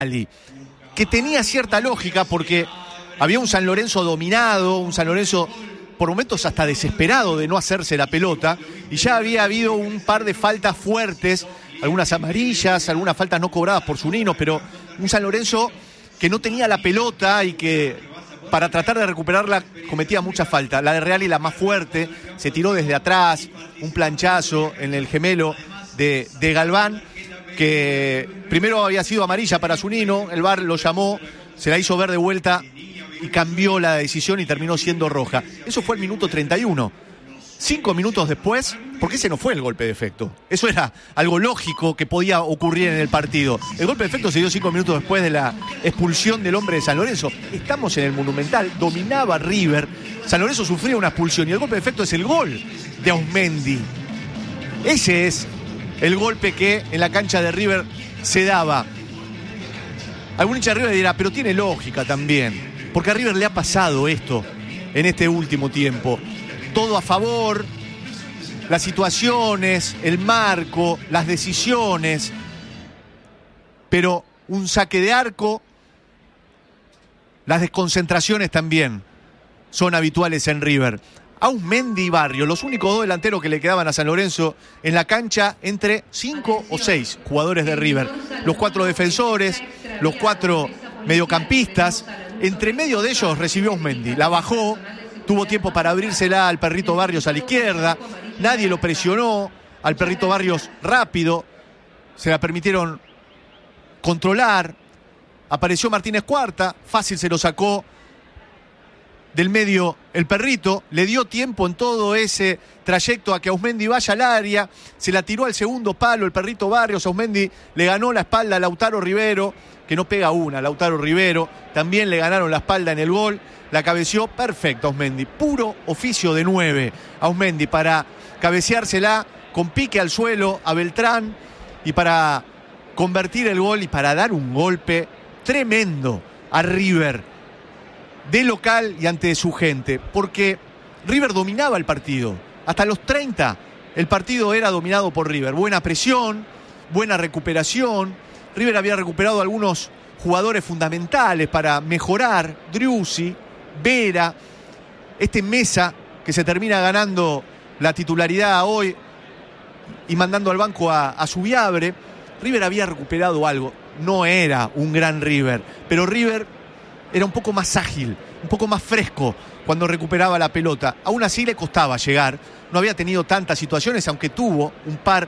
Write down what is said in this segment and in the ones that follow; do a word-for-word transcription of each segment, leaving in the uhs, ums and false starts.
que tenía cierta lógica porque había un San Lorenzo dominado, un San Lorenzo por momentos hasta desesperado de no hacerse la pelota, y ya había habido un par de faltas fuertes, algunas amarillas, algunas faltas no cobradas por Zunino, pero un San Lorenzo que no tenía la pelota y que para tratar de recuperarla cometía mucha falta. La de Reali, la más fuerte, se tiró desde atrás, un planchazo en el gemelo de, de Galván, que primero había sido amarilla para Zunino, el V A R lo llamó, se la hizo ver de vuelta y cambió la decisión y terminó siendo roja. Eso fue el minuto treinta y uno. Cinco minutos después, porque ese no fue el golpe de efecto. Eso era algo lógico que podía ocurrir en el partido. El golpe de efecto se dio cinco minutos después de la expulsión del hombre de San Lorenzo. Estamos en el Monumental, dominaba River. San Lorenzo sufría una expulsión y el golpe de efecto es el gol de Auzmendi. Ese es el golpe que en la cancha de River se daba. Algún hincha de River dirá, pero tiene lógica también. Porque a River le ha pasado esto en este último tiempo. Todo a favor, las situaciones, el marco, las decisiones, pero un saque de arco, las desconcentraciones también son habituales en River. Auzmendi y Barrio, los únicos dos delanteros que le quedaban a San Lorenzo en la cancha entre cinco o seis jugadores de River. Los cuatro defensores, los cuatro mediocampistas. Entre medio de ellos recibió Auzmendi, la bajó, tuvo tiempo para abrírsela al Perrito Barrios a la izquierda, nadie lo presionó, al Perrito Barrios rápido, se la permitieron controlar, apareció Martínez Cuarta, fácil se lo sacó del medio el Perrito, le dio tiempo en todo ese trayecto a que Auzmendi vaya al área, se la tiró al segundo palo el Perrito Barrios, Auzmendi le ganó la espalda a Lautaro Rivero, que no pega una, Lautaro Rivero, también le ganaron la espalda en el gol, la cabeció perfecto Auzmendi, puro oficio de nueve, Auzmendi para cabeceársela con pique al suelo a Beltrán y para convertir el gol y para dar un golpe tremendo a River, de local y ante su gente, porque River dominaba el partido, hasta los treinta el partido era dominado por River, buena presión, buena recuperación. River había recuperado algunos jugadores fundamentales para mejorar, Driussi, Vera, este Mesa que se termina ganando la titularidad hoy y mandando al banco a, a Zubiabre. River había recuperado algo, no era un gran River, pero River era un poco más ágil, un poco más fresco cuando recuperaba la pelota. Aún así le costaba llegar, no había tenido tantas situaciones, aunque tuvo un par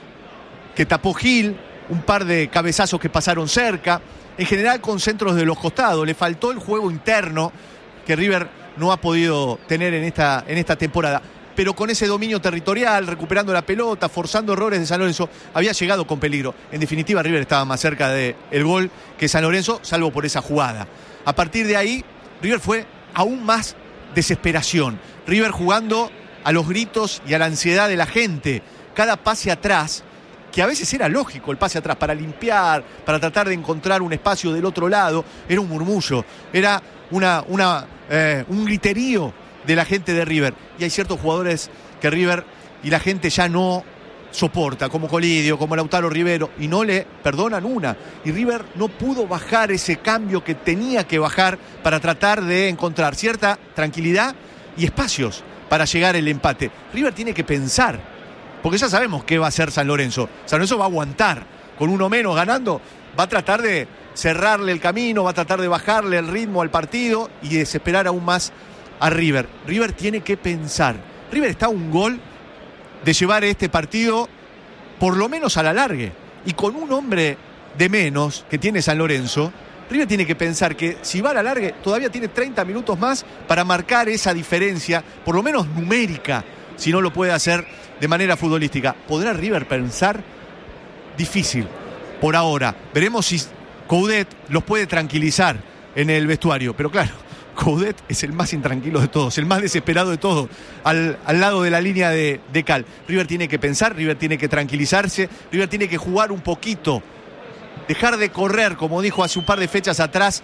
que tapó Gil, un par de cabezazos que pasaron cerca, en general con centros de los costados. Le faltó el juego interno que River no ha podido tener en esta, en esta temporada, pero con ese dominio territorial, recuperando la pelota, forzando errores de San Lorenzo, había llegado con peligro. En definitiva, River estaba más cerca del gol que San Lorenzo, salvo por esa jugada. A partir de ahí, River fue aún más desesperación. River jugando a los gritos y a la ansiedad de la gente. Cada pase atrás, que a veces era lógico el pase atrás, para limpiar, para tratar de encontrar un espacio del otro lado, era un murmullo, era una, una, eh, un griterío de la gente de River. Y hay ciertos jugadores que River y la gente ya no soporta, como Colidio, como Lautaro Rivero, y no le perdonan una. Y River no pudo bajar ese cambio que tenía que bajar para tratar de encontrar cierta tranquilidad y espacios para llegar al empate. River tiene que pensar, porque ya sabemos qué va a hacer San Lorenzo. San Lorenzo va a aguantar, con uno menos ganando, va a tratar de cerrarle el camino, va a tratar de bajarle el ritmo al partido y desesperar aún más a River. River tiene que pensar. River está a un gol de llevar este partido por lo menos a la largue. Y con un hombre de menos que tiene San Lorenzo, River tiene que pensar que si va a la largue todavía tiene treinta minutos más para marcar esa diferencia, por lo menos numérica, si no lo puede hacer de manera futbolística. ¿Podrá River pensar? Difícil por ahora. Veremos si Coudet los puede tranquilizar en el vestuario, pero claro, Coudet es el más intranquilo de todos, el más desesperado de todos, al, al lado de la línea de, de cal. River tiene que pensar, River tiene que tranquilizarse, River tiene que jugar un poquito, dejar de correr, como dijo hace un par de fechas atrás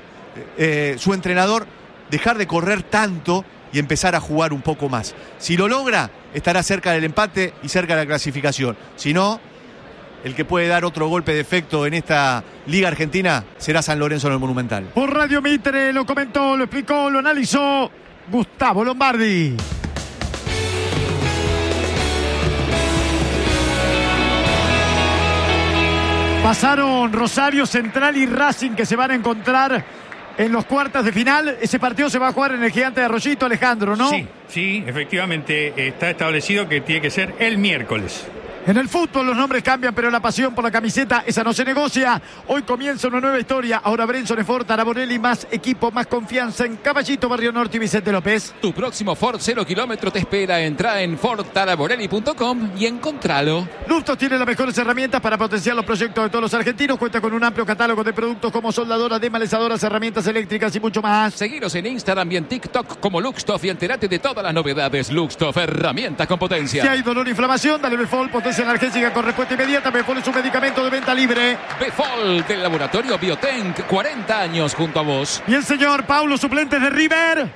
eh, su entrenador, dejar de correr tanto y empezar a jugar un poco más. Si lo logra, estará cerca del empate y cerca de la clasificación. Si no, el que puede dar otro golpe de efecto en esta Liga Argentina será San Lorenzo en el Monumental. Por Radio Mitre lo comentó, lo explicó, lo analizó Gustavo Lombardi. Pasaron Rosario Central y Racing, que se van a encontrar en los cuartos de final. Ese partido se va a jugar en el Gigante de Arroyito, Alejandro, ¿no? Sí, sí, efectivamente está establecido que tiene que ser el miércoles. En el fútbol los nombres cambian, pero la pasión por la camiseta, esa no se negocia. Hoy comienza una nueva historia. Ahora Brenson Ford, Araborelli, más equipo, más confianza en Caballito, Barrio Norte y Vicente López. Tu próximo Ford cero kilómetro te espera. Entra en ford araborelli punto com y encontralo. Luftos tiene las mejores herramientas para potenciar los proyectos de todos los argentinos. Cuenta con un amplio catálogo de productos como soldadoras, desmalezadoras, herramientas eléctricas y mucho más. Seguiros en Instagram y en TikTok como Luxtoff y entérate de todas las novedades. Luxtoff, herramientas con potencia. Si hay dolor o inflamación, dale Befol, potencia analgésica con respuesta inmediata. Befol es un medicamento de venta libre. Befol del laboratorio Biotenc, cuarenta años junto a vos. Y el señor Paulo, suplentes de River.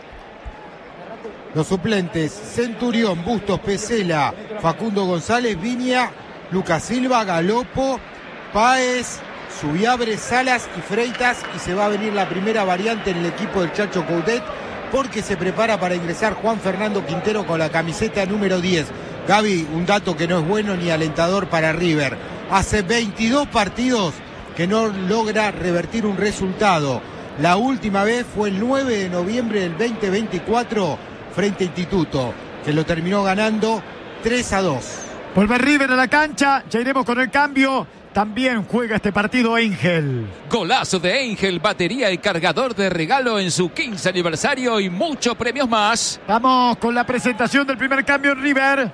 Los suplentes: Centurión, Bustos, Pesela, Facundo González, Viña, Lucas Silva, Galopo, Páez, Subiabre, Salas y Freitas. Y se va a venir la primera variante en el equipo del Chacho Coudet, porque se prepara para ingresar Juan Fernando Quintero con la camiseta número diez. Gaby, un dato que no es bueno ni alentador para River. Hace veintidós partidos que no logra revertir un resultado. La última vez fue el nueve de noviembre del veinte veinticuatro frente a Instituto, que lo terminó ganando tres a dos. Vuelve River a la cancha, ya iremos con el cambio. También juega este partido Ángel. Golazo de Ángel, batería y cargador de regalo en su quince aniversario y muchos premios más. Vamos con la presentación del primer cambio en River.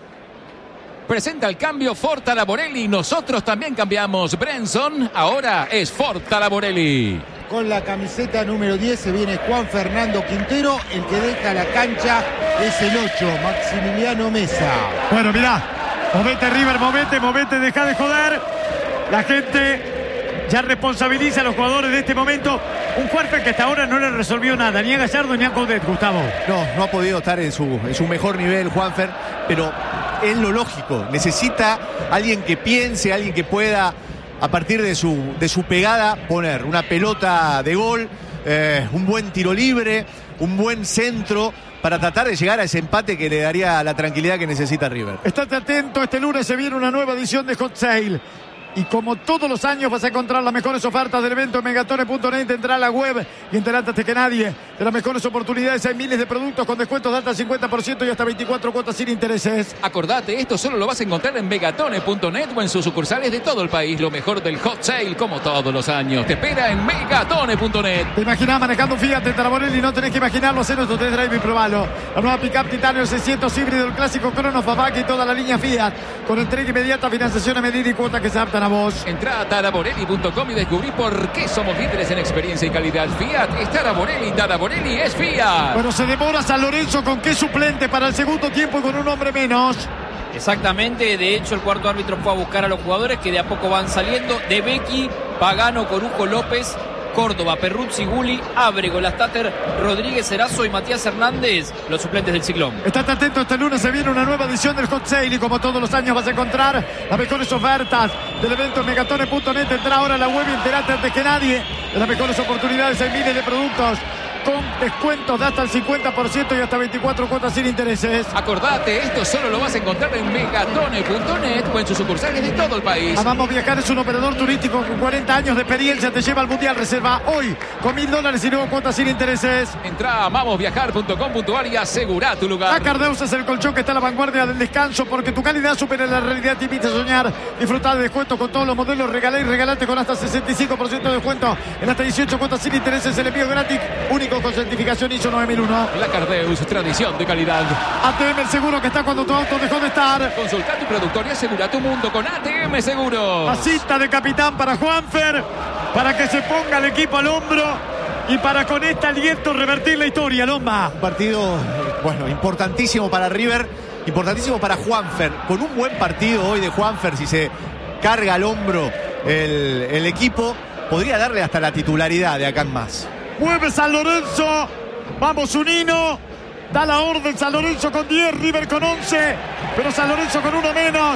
Presenta el cambio Ford Araborelli. Nosotros también cambiamos. Brenson ahora es Ford Araborelli. Con la camiseta número diez se viene Juan Fernando Quintero. El que deja la cancha es el ocho, Maximiliano Mesa. Bueno, mirá, movete River, movete, movete, deja de joder. La gente ya responsabiliza a los jugadores de este momento. Un Juanfer que hasta ahora no le resolvió nada, ni a Gallardo ni a Coudet, Gustavo. No, no ha podido estar en su, en su mejor nivel, Juanfer, pero es lo lógico. Necesita alguien que piense, alguien que pueda, a partir de su, de su pegada, poner una pelota de gol, eh, un buen tiro libre, un buen centro, para tratar de llegar a ese empate que le daría la tranquilidad que necesita River. Estate atento, este lunes se viene una nueva edición de Hot Sale. Y como todos los años vas a encontrar las mejores ofertas del evento en megatone punto net. Entra a la web y enterate antes que nadie de las mejores oportunidades. Hay miles de productos con descuentos de hasta cincuenta por ciento y hasta veinticuatro cuotas sin intereses. Acordate, esto solo lo vas a encontrar en megatone punto net o en sus sucursales de todo el país. Lo mejor del Hot Sale, como todos los años, te espera en megatone punto net. ¿Te imaginás manejando un Fiat en Araborelli? No tenés que imaginarlo, hacer nuestro test drive y probalo. La nueva Pickup Titanio seiscientos híbrido, el clásico Cronos, Fabak y toda la línea Fiat, con entrega inmediata, financiación a medida y cuotas que se adaptan a vos. Entrá a araborelli punto com y descubrí por qué somos líderes en experiencia y calidad. Fiat está Araborelli, Araborelli es Fiat. Bueno, se demora San Lorenzo. ¿Con qué suplente para el segundo tiempo y con un hombre menos? Exactamente, de hecho el cuarto árbitro fue a buscar a los jugadores que de a poco van saliendo. De Becky, Pagano, Corujo, López, Córdoba, Perruzzi, Guli, Ábrego, Lastater, Rodríguez, Erazo y Matías Hernández, los suplentes del Ciclón. Estate atento, este lunes se viene una nueva edición del Hot Sale y como todos los años vas a encontrar las mejores ofertas del evento en megatone punto net. Entra ahora a la web y enterate antes que nadie de las mejores oportunidades. Hay miles de productos con descuentos de hasta el cincuenta por ciento y hasta veinticuatro cuotas sin intereses. Acordate, esto solo lo vas a encontrar en megatone punto net o en sus sucursales de todo el país. Amamos Viajar es un operador turístico con cuarenta años de experiencia. Te lleva al Mundial. Reserva hoy con mil dólares y nueve cuotas sin intereses. Entra a amamos viajar punto com punto ar y asegura tu lugar. Acardeus es el colchón que está a la vanguardia del descanso, porque tu calidad supera la realidad. Te invita a soñar. Disfrutar de descuentos con todos los modelos. Regalá y regalate con hasta sesenta y cinco por ciento de descuento en hasta dieciocho cuotas sin intereses. El envío gratis, único con certificación I S O nueve mil uno. La Cardeus, tradición de calidad. A T M, el seguro que está cuando tu auto dejó de estar. Consulta tu productor y asegura tu mundo con A T M Seguros. Pasita de capitán para Juanfer, para que se ponga el equipo al hombro y para con este aliento revertir la historia, Lomba. Un partido, bueno, importantísimo para River, importantísimo para Juanfer. Con un buen partido hoy de Juanfer, si se carga al hombro el, el equipo, podría darle hasta la titularidad de acá en más. Mueve San Lorenzo. Vamos, Unino. Da la orden San Lorenzo con diez, River con once. Pero San Lorenzo con uno menos.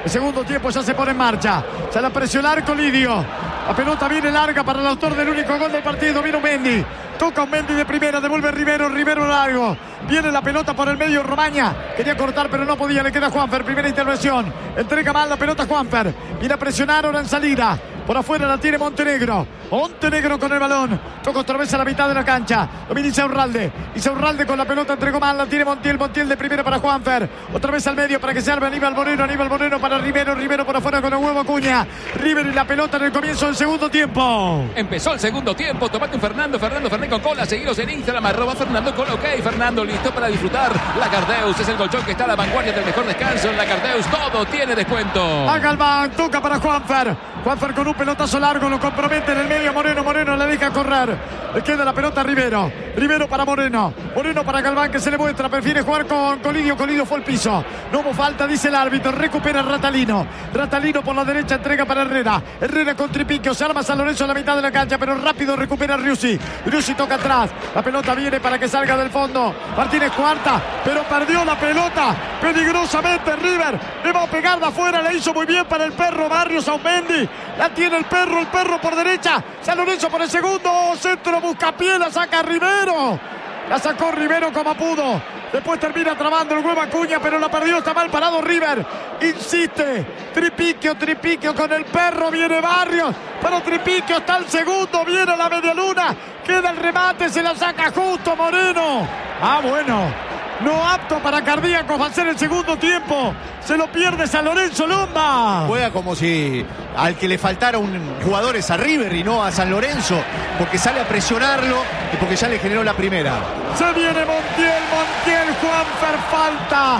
El segundo tiempo ya se pone en marcha. Se la presionar Colidio. La pelota viene larga para el autor del único gol del partido. Viene Mendy. Toca un Mendy de primera. Devuelve Rivero. Rivero largo. Viene la pelota por el medio. Romaña. Quería cortar pero no podía. Le queda a Juanfer. Primera intervención. Entrega mal la pelota a Juanfer. Viene a presionar ahora en salida. Por afuera la tiene Montenegro. Montenegro con el balón. Toca otra vez a la mitad de la cancha. Lo viene Insaurralde. Insaurralde con la pelota entregó mal. La tiene Montiel. Montiel de primera para Juanfer. Otra vez al medio para que se arme Aníbal Moreno. Aníbal Moreno para Rivero. Rivero por afuera con el huevo Acuña. Rivero y la pelota en el comienzo del segundo tiempo. Empezó el segundo tiempo. Tomate un Fernando. Fernando Fernández con cola. Seguiros en Instagram. Arroba Fernando con OK. Fernando listo para disfrutar. Lagardeus es el colchón que está a la vanguardia del mejor descanso. En Lagardeus todo tiene descuento. A Galván. Toca para Juanfer. Juanfer con un pelotazo largo. Lo compromete en el medio Moreno. Moreno le deja correr. Le queda la pelota a Rivero. Rivero para Moreno. Moreno para Galván que se le muestra. Prefiere jugar con Colidio. Colidio fue al piso. No hubo falta, dice el árbitro. Recupera Ratalino. Ratalino por la derecha entrega para Herrera. Herrera con Tripiquio. Se arma San Lorenzo en la mitad de la cancha. Pero rápido recupera Riusi. Riusi toca atrás. La pelota viene para que salga del fondo. Martínez cuarta. Pero perdió la pelota. Peligrosamente River. Le va a pegar de afuera. Le hizo muy bien para el perro Barrios a Mendy. La tiene el perro. El perro por derecha. San Lorenzo por el segundo. Centro Buscapié. La saca Rivero. La sacó Rivero como pudo. Después termina trabando el huevo Acuña, pero la perdió. Está mal parado River. Insiste. Tripiquio, Tripiquio con el perro. Viene Barrios. Pero Tripiquio está el segundo. Viene la media luna. Queda el remate. Se la saca justo Moreno. Ah, bueno. No apto para cardíacos. Va a ser el segundo tiempo. Se lo pierde San Lorenzo Lomba. Juega como si al que le faltara un jugador es a River y no a San Lorenzo, porque sale a presionarlo y porque ya le generó la primera. Se viene Montiel, Montiel, Juanfer, falta.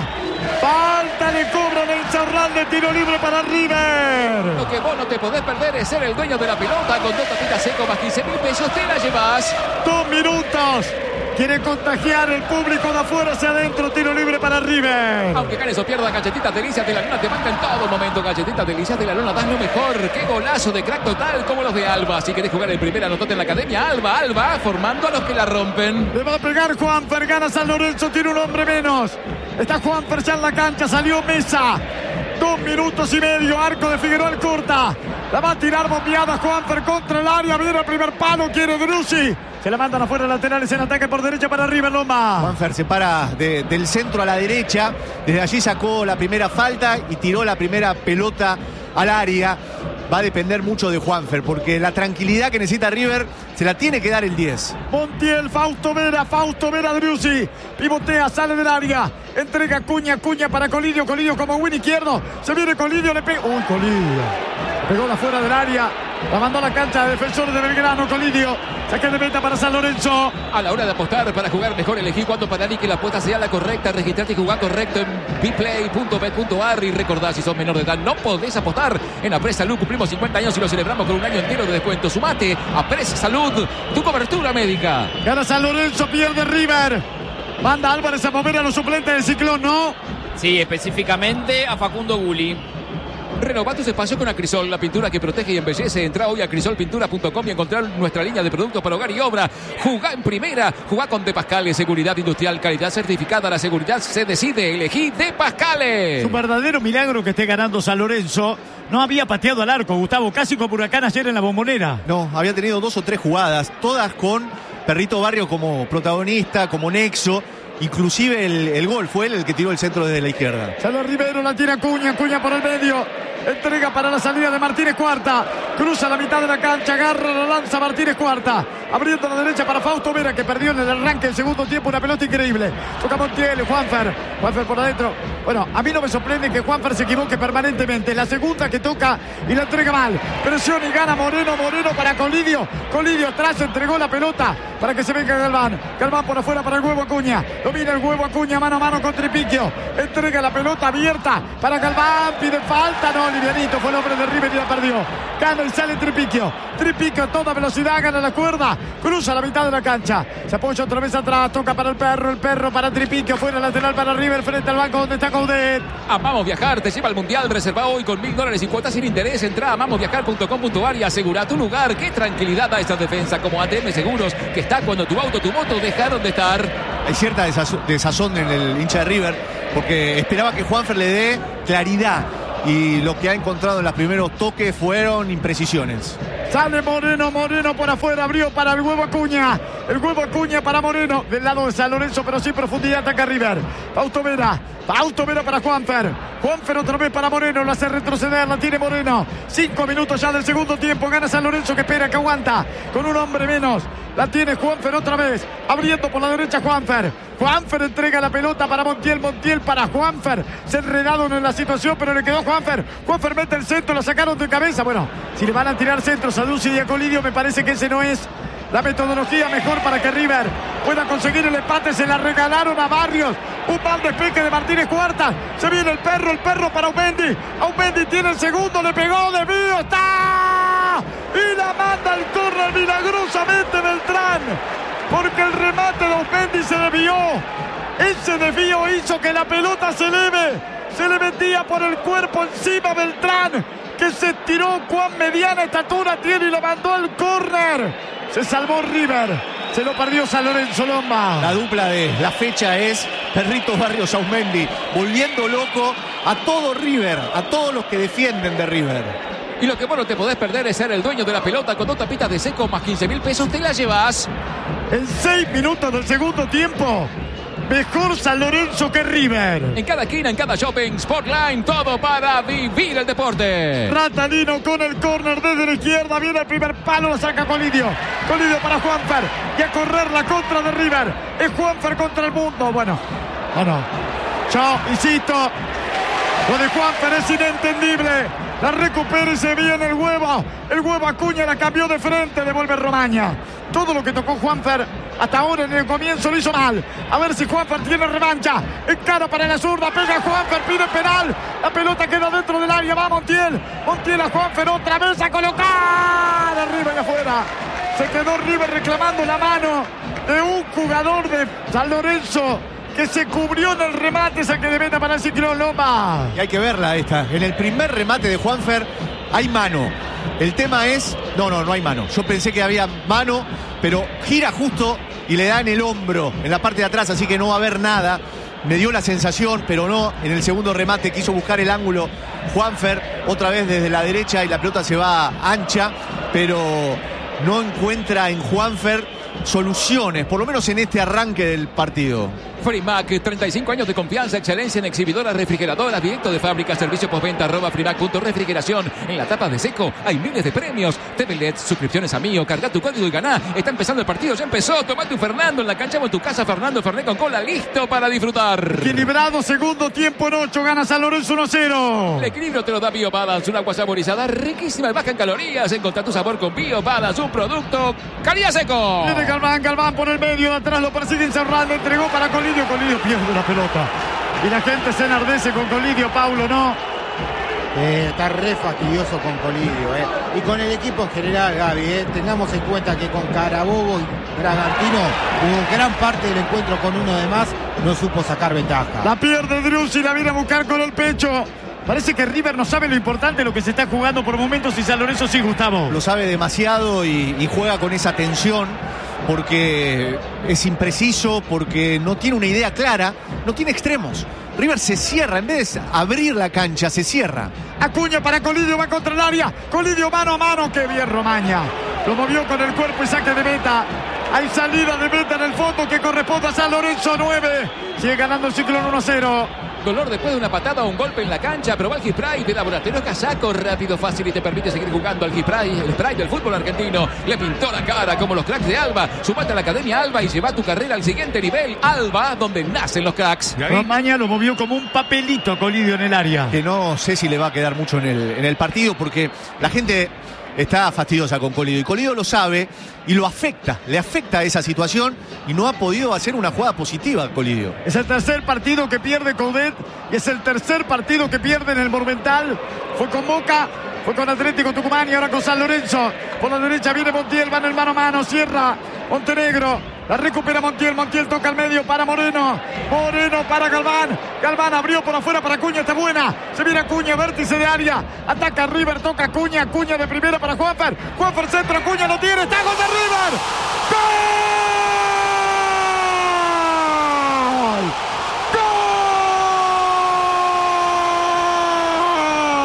Falta, le cobran el Insaurralde de tiro libre para River. Lo que vos no te podés perder es ser el dueño de la pelota. Con dos tapitas seco más quince mil pesos te la llevas. Dos minutos. Quiere contagiar el público de afuera hacia adentro. Tiro libre para River. Aunque ganes o pierdas, Galletitas Delicias de la Luna te manda en todo momento. Galletitas Delicias de la Luna das lo mejor. Qué golazo de crack total como los de Alba. Si querés jugar el primero, anotate en la academia Alba. Alba formando a los que la rompen. Le va a pegar Juanfer. Gana San Lorenzo. Tiene un hombre menos. Está Juanfer ya en la cancha. Salió Mesa. Dos minutos y medio. Arco de Figueroa Alcorta. La va a tirar bombeada Juanfer contra el área. Viene el primer palo. Quiere Drusi. Se la mandan afuera laterales en ataque por derecha para River Lomba. Juanfer se para de, del centro a la derecha. Desde allí sacó la primera falta y tiró la primera pelota al área. Va a depender mucho de Juanfer, porque la tranquilidad que necesita River se la tiene que dar el diez. Montiel, Fausto Vera, Fausto Vera, Driussi. Pivotea, sale del área. Entrega Cuña, Cuña para Colidio. Colidio como win izquierdo. Se viene Colidio, le pega. Uy, Colidio. Pegó la fuera del área. La mandó a la cancha de Defensores de Belgrano. Colidio. Saque de meta para San Lorenzo. A la hora de apostar, para jugar mejor, elegí cuánto para que la apuesta sea la correcta. Registrate y jugar correcto en biplay punto bet punto ar. Y recordá, si sos menor de edad, no podés apostar. En Apres Salud cumplimos cincuenta años y lo celebramos con un año entero de descuento. Sumate a Apres Salud, tu cobertura médica. Gana San Lorenzo, pierde River. Manda Álvarez a mover a los suplentes del Ciclón, ¿no? Sí, específicamente a Facundo Gulli. Renová tus espacios con Acrisol, la pintura que protege y embellece. Entrá hoy a acrisol pintura punto com y encontrar nuestra línea de productos para hogar y obra. Jugá en primera, jugá con De Pascale, seguridad industrial, calidad certificada. La seguridad se decide, elegí De Pascale. Es un verdadero milagro que esté ganando San Lorenzo. No había pateado al arco, Gustavo, casi como Huracán ayer en la Bombonera. No, había tenido dos o tres jugadas, todas con Perrito Barrio como protagonista, como nexo. Inclusive el, el gol fue él el que tiró el centro desde la izquierda. Sale Rivero, la tira Cuña, Cuña por el medio. Entrega para la salida de Martínez Cuarta. Cruza la mitad de la cancha, agarra la lanza Martínez Cuarta. Abriendo a la derecha para Fausto Vera, que perdió en el arranque del segundo tiempo una pelota increíble. Toca Montiel, Juanfer. Juanfer por adentro. Bueno, a mí no me sorprende que Juanfer se equivoque permanentemente. La segunda que toca y la entrega mal. Presión y gana Moreno, Moreno para Colidio. Colidio atrás entregó la pelota para que se venga Galván. Galván por afuera para el huevo Acuña. Domina el huevo Acuña mano a mano con Tripiquio. Entrega la pelota abierta para Galván. Pide falta. No, livianito. Fue el hombre de River y la perdió. Gana y sale Tripiquio. Tripiquio a toda velocidad. Gana la cuerda. Cruza la mitad de la cancha. Se apoya otra vez atrás. Toca para el perro. El perro para Tripiquio. Fuera lateral para River. Frente al banco donde está Coudet. Amamos Viajar. Te lleva al Mundial. Reserva hoy con mil dólares y cuotas sin interés. Entra a amamos viajar punto com punto ar y asegura tu lugar. Qué tranquilidad da esta defensa como A T M Seguros, que está cuando tu auto, tu moto dejaron de estar. Hay cierta desazón en el hincha de River, porque esperaba que Juanfer le dé claridad. y lo que ha encontrado en los primeros toques fueron imprecisiones. Sale Moreno, Moreno por afuera, abrió para el huevo Acuña. El huevo Acuña para Moreno, del lado de San Lorenzo, pero sin profundidad, ataca River. Fausto Vera, Fausto Vera para Juanfer. Juanfer otra vez para Moreno, lo hace retroceder, la tiene Moreno. Cinco minutos ya del segundo tiempo, gana San Lorenzo que espera, que aguanta, con un hombre menos. La tiene Juanfer otra vez, abriendo por la derecha Juanfer. Juanfer entrega la pelota para Montiel, Montiel para Juanfer. Se ha enredado en la situación, pero le quedó Juanfer. Juanfer mete el centro, la sacaron de cabeza. Bueno, si le van a tirar centros a Ducci y a Colidio, me parece que ese no es la metodología mejor para que River pueda conseguir el empate. Se la regalaron a Barrios. Un mal despeje de Martínez Cuartas. Se viene el perro, el perro para Aumendi. Aumendi tiene el segundo, le pegó, desvío, está. Y la manda al córner milagrosamente Beltrán. Porque el remate de Aumendi se desvió. Ese desvío hizo que la pelota se eleve. Se le metía por el cuerpo encima Beltrán, que se tiró. Cuán mediana estatura tiene y lo mandó al córner. Se salvó River. Se lo perdió San Lorenzo Lomba. La dupla de la fecha es Perritos Barrios Aumendi, volviendo loco a todo River, a todos los que defienden de River. Y lo que vos no te podés perder es ser el dueño de la pelota. Con dos tapitas de seco más quince mil pesos te la llevas. En seis minutos del segundo tiempo, mejor San Lorenzo que River. En cada esquina, en cada shopping, Sportline, todo para vivir el deporte. Ratalino con el córner desde la izquierda. Viene el primer palo, lo saca Colidio. Colidio para Juanfer. Y a correr la contra de River. Es Juanfer contra el mundo. Bueno, bueno. Yo insisto, lo de Juanfer es inentendible. La recupera y se viene el huevo. El huevo Acuña la cambió de frente. Devuelve Romaña. Todo lo que tocó Juanfer hasta ahora en el comienzo lo hizo mal. A ver si Juanfer tiene revancha. Encara para la zurda. Pega Juanfer. Pide penal. La pelota queda dentro del área. Va Montiel. Montiel a Juanfer otra vez a colocar. Arriba y afuera. Se quedó River reclamando la mano de un jugador de San Lorenzo que se cubrió en el remate. Saque de meta para el Ciclón Lomba. Y hay que verla esta. En el primer remate de Juanfer hay mano. El tema es... No, no, no hay mano. Yo pensé que había mano, pero gira justo y le da en el hombro, en la parte de atrás, así que no va a haber nada. Me dio la sensación, pero no. En el segundo remate quiso buscar el ángulo Juanfer, otra vez desde la derecha y la pelota se va ancha, pero no encuentra en Juanfer soluciones, por lo menos en este arranque del partido. Frimac, treinta y cinco años de confianza, excelencia en exhibidoras, refrigeradoras, directo de fábrica, servicio postventa, arroba frimac punto refrigeración. En la tapa de seco hay miles de premios. T V L E D, suscripciones a Mío, carga tu código y ganá. Está empezando el partido, ya empezó. Tomate un Fernando en la cancha o en tu casa. Fernando Fernet con cola, listo para disfrutar. Equilibrado, segundo tiempo en ocho, gana San Lorenzo uno cero. El equilibrio te lo da Bio Balance, un agua saborizada, riquísima y baja en calorías. Encontrá tu sabor con Bio Balance, un producto calidad seco. Viene Galván, Galván por el medio, de atrás lo persigue Serrano, entregó para Colidio. Colidio pierde la pelota y la gente se enardece con Colidio. Paulo, ¿no? Eh, está re fastidioso con Colidio, eh. Y con el equipo en general, Gaby, eh. Tengamos en cuenta que con Carabobo y Bragantino hubo gran parte del encuentro con uno de más, no supo sacar ventaja. La pierde Driussi, la viene a buscar con el pecho. Parece que River no sabe lo importante, lo que se está jugando por momentos, y San Lorenzo sí, Gustavo. Lo sabe demasiado y, y juega con esa tensión porque es impreciso, porque no tiene una idea clara, no tiene extremos. River se cierra, en vez de abrir la cancha, se cierra. Acuña para Colidio, va contra el área. Colidio mano a mano, qué bien Romaña. Lo movió con el cuerpo y saque de meta. Hay salida de meta en el fondo que corresponde a San Lorenzo nueve. Sigue ganando el Ciclón uno cero. Dolor después de una patada o un golpe en la cancha. Probá el Gispray de Laboratorio Casaco. Rápido, fácil y te permite seguir jugando al Gispray, el spray del fútbol argentino. Le pintó la cara como los cracks de Alba. Sumate a la Academia Alba y lleva tu carrera al siguiente nivel. Alba, donde nacen los cracks. Romaña lo movió como un papelito a Colidio en el área. Que no sé si le va a quedar mucho en el, en el partido, porque la gente está fastidiosa con Colidio y Colidio lo sabe y lo afecta, le afecta esa situación y no ha podido hacer una jugada positiva Colidio. Es el tercer partido que pierde Coudet y es el tercer partido que pierde en el Monumental. Fue con Boca, fue con Atlético Tucumán y ahora con San Lorenzo. Por la derecha viene Montiel, va en el mano a mano, cierra Montenegro. La recupera Montiel, Montiel toca al medio para Moreno. Moreno para Galván. Galván abrió por afuera para Acuña, está buena. Se viene Acuña, vértice de área. Ataca River, toca Acuña, Acuña de primera para Juanfer. Juanfer centro, Acuña lo tiene, está gol de River. ¡Gol! ¡Gol!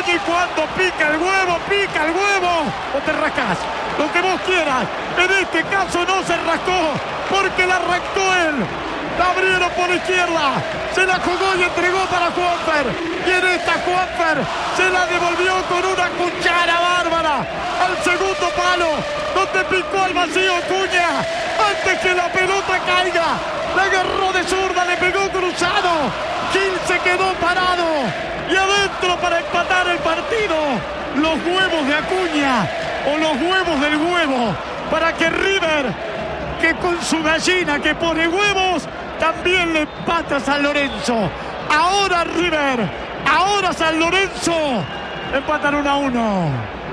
Oye, cuando pica el huevo, pica el huevo, o te rascás, lo que vos quieras. En este caso no se rascó, porque la arrancó él. La abrieron por izquierda, se la jugó y entregó para Juanfer. Y en esta Juanfer se la devolvió con una cuchara bárbara al segundo palo, donde picó al vacío Acuña. Antes que la pelota caiga, la agarró de zurda, le pegó cruzado. Gil se quedó parado y adentro para empatar el partido. Los huevos de Acuña o los huevos del huevo para que River, que con su gallina que pone huevos, también le empata a San Lorenzo. Ahora River, ahora San Lorenzo, empatan uno a uno.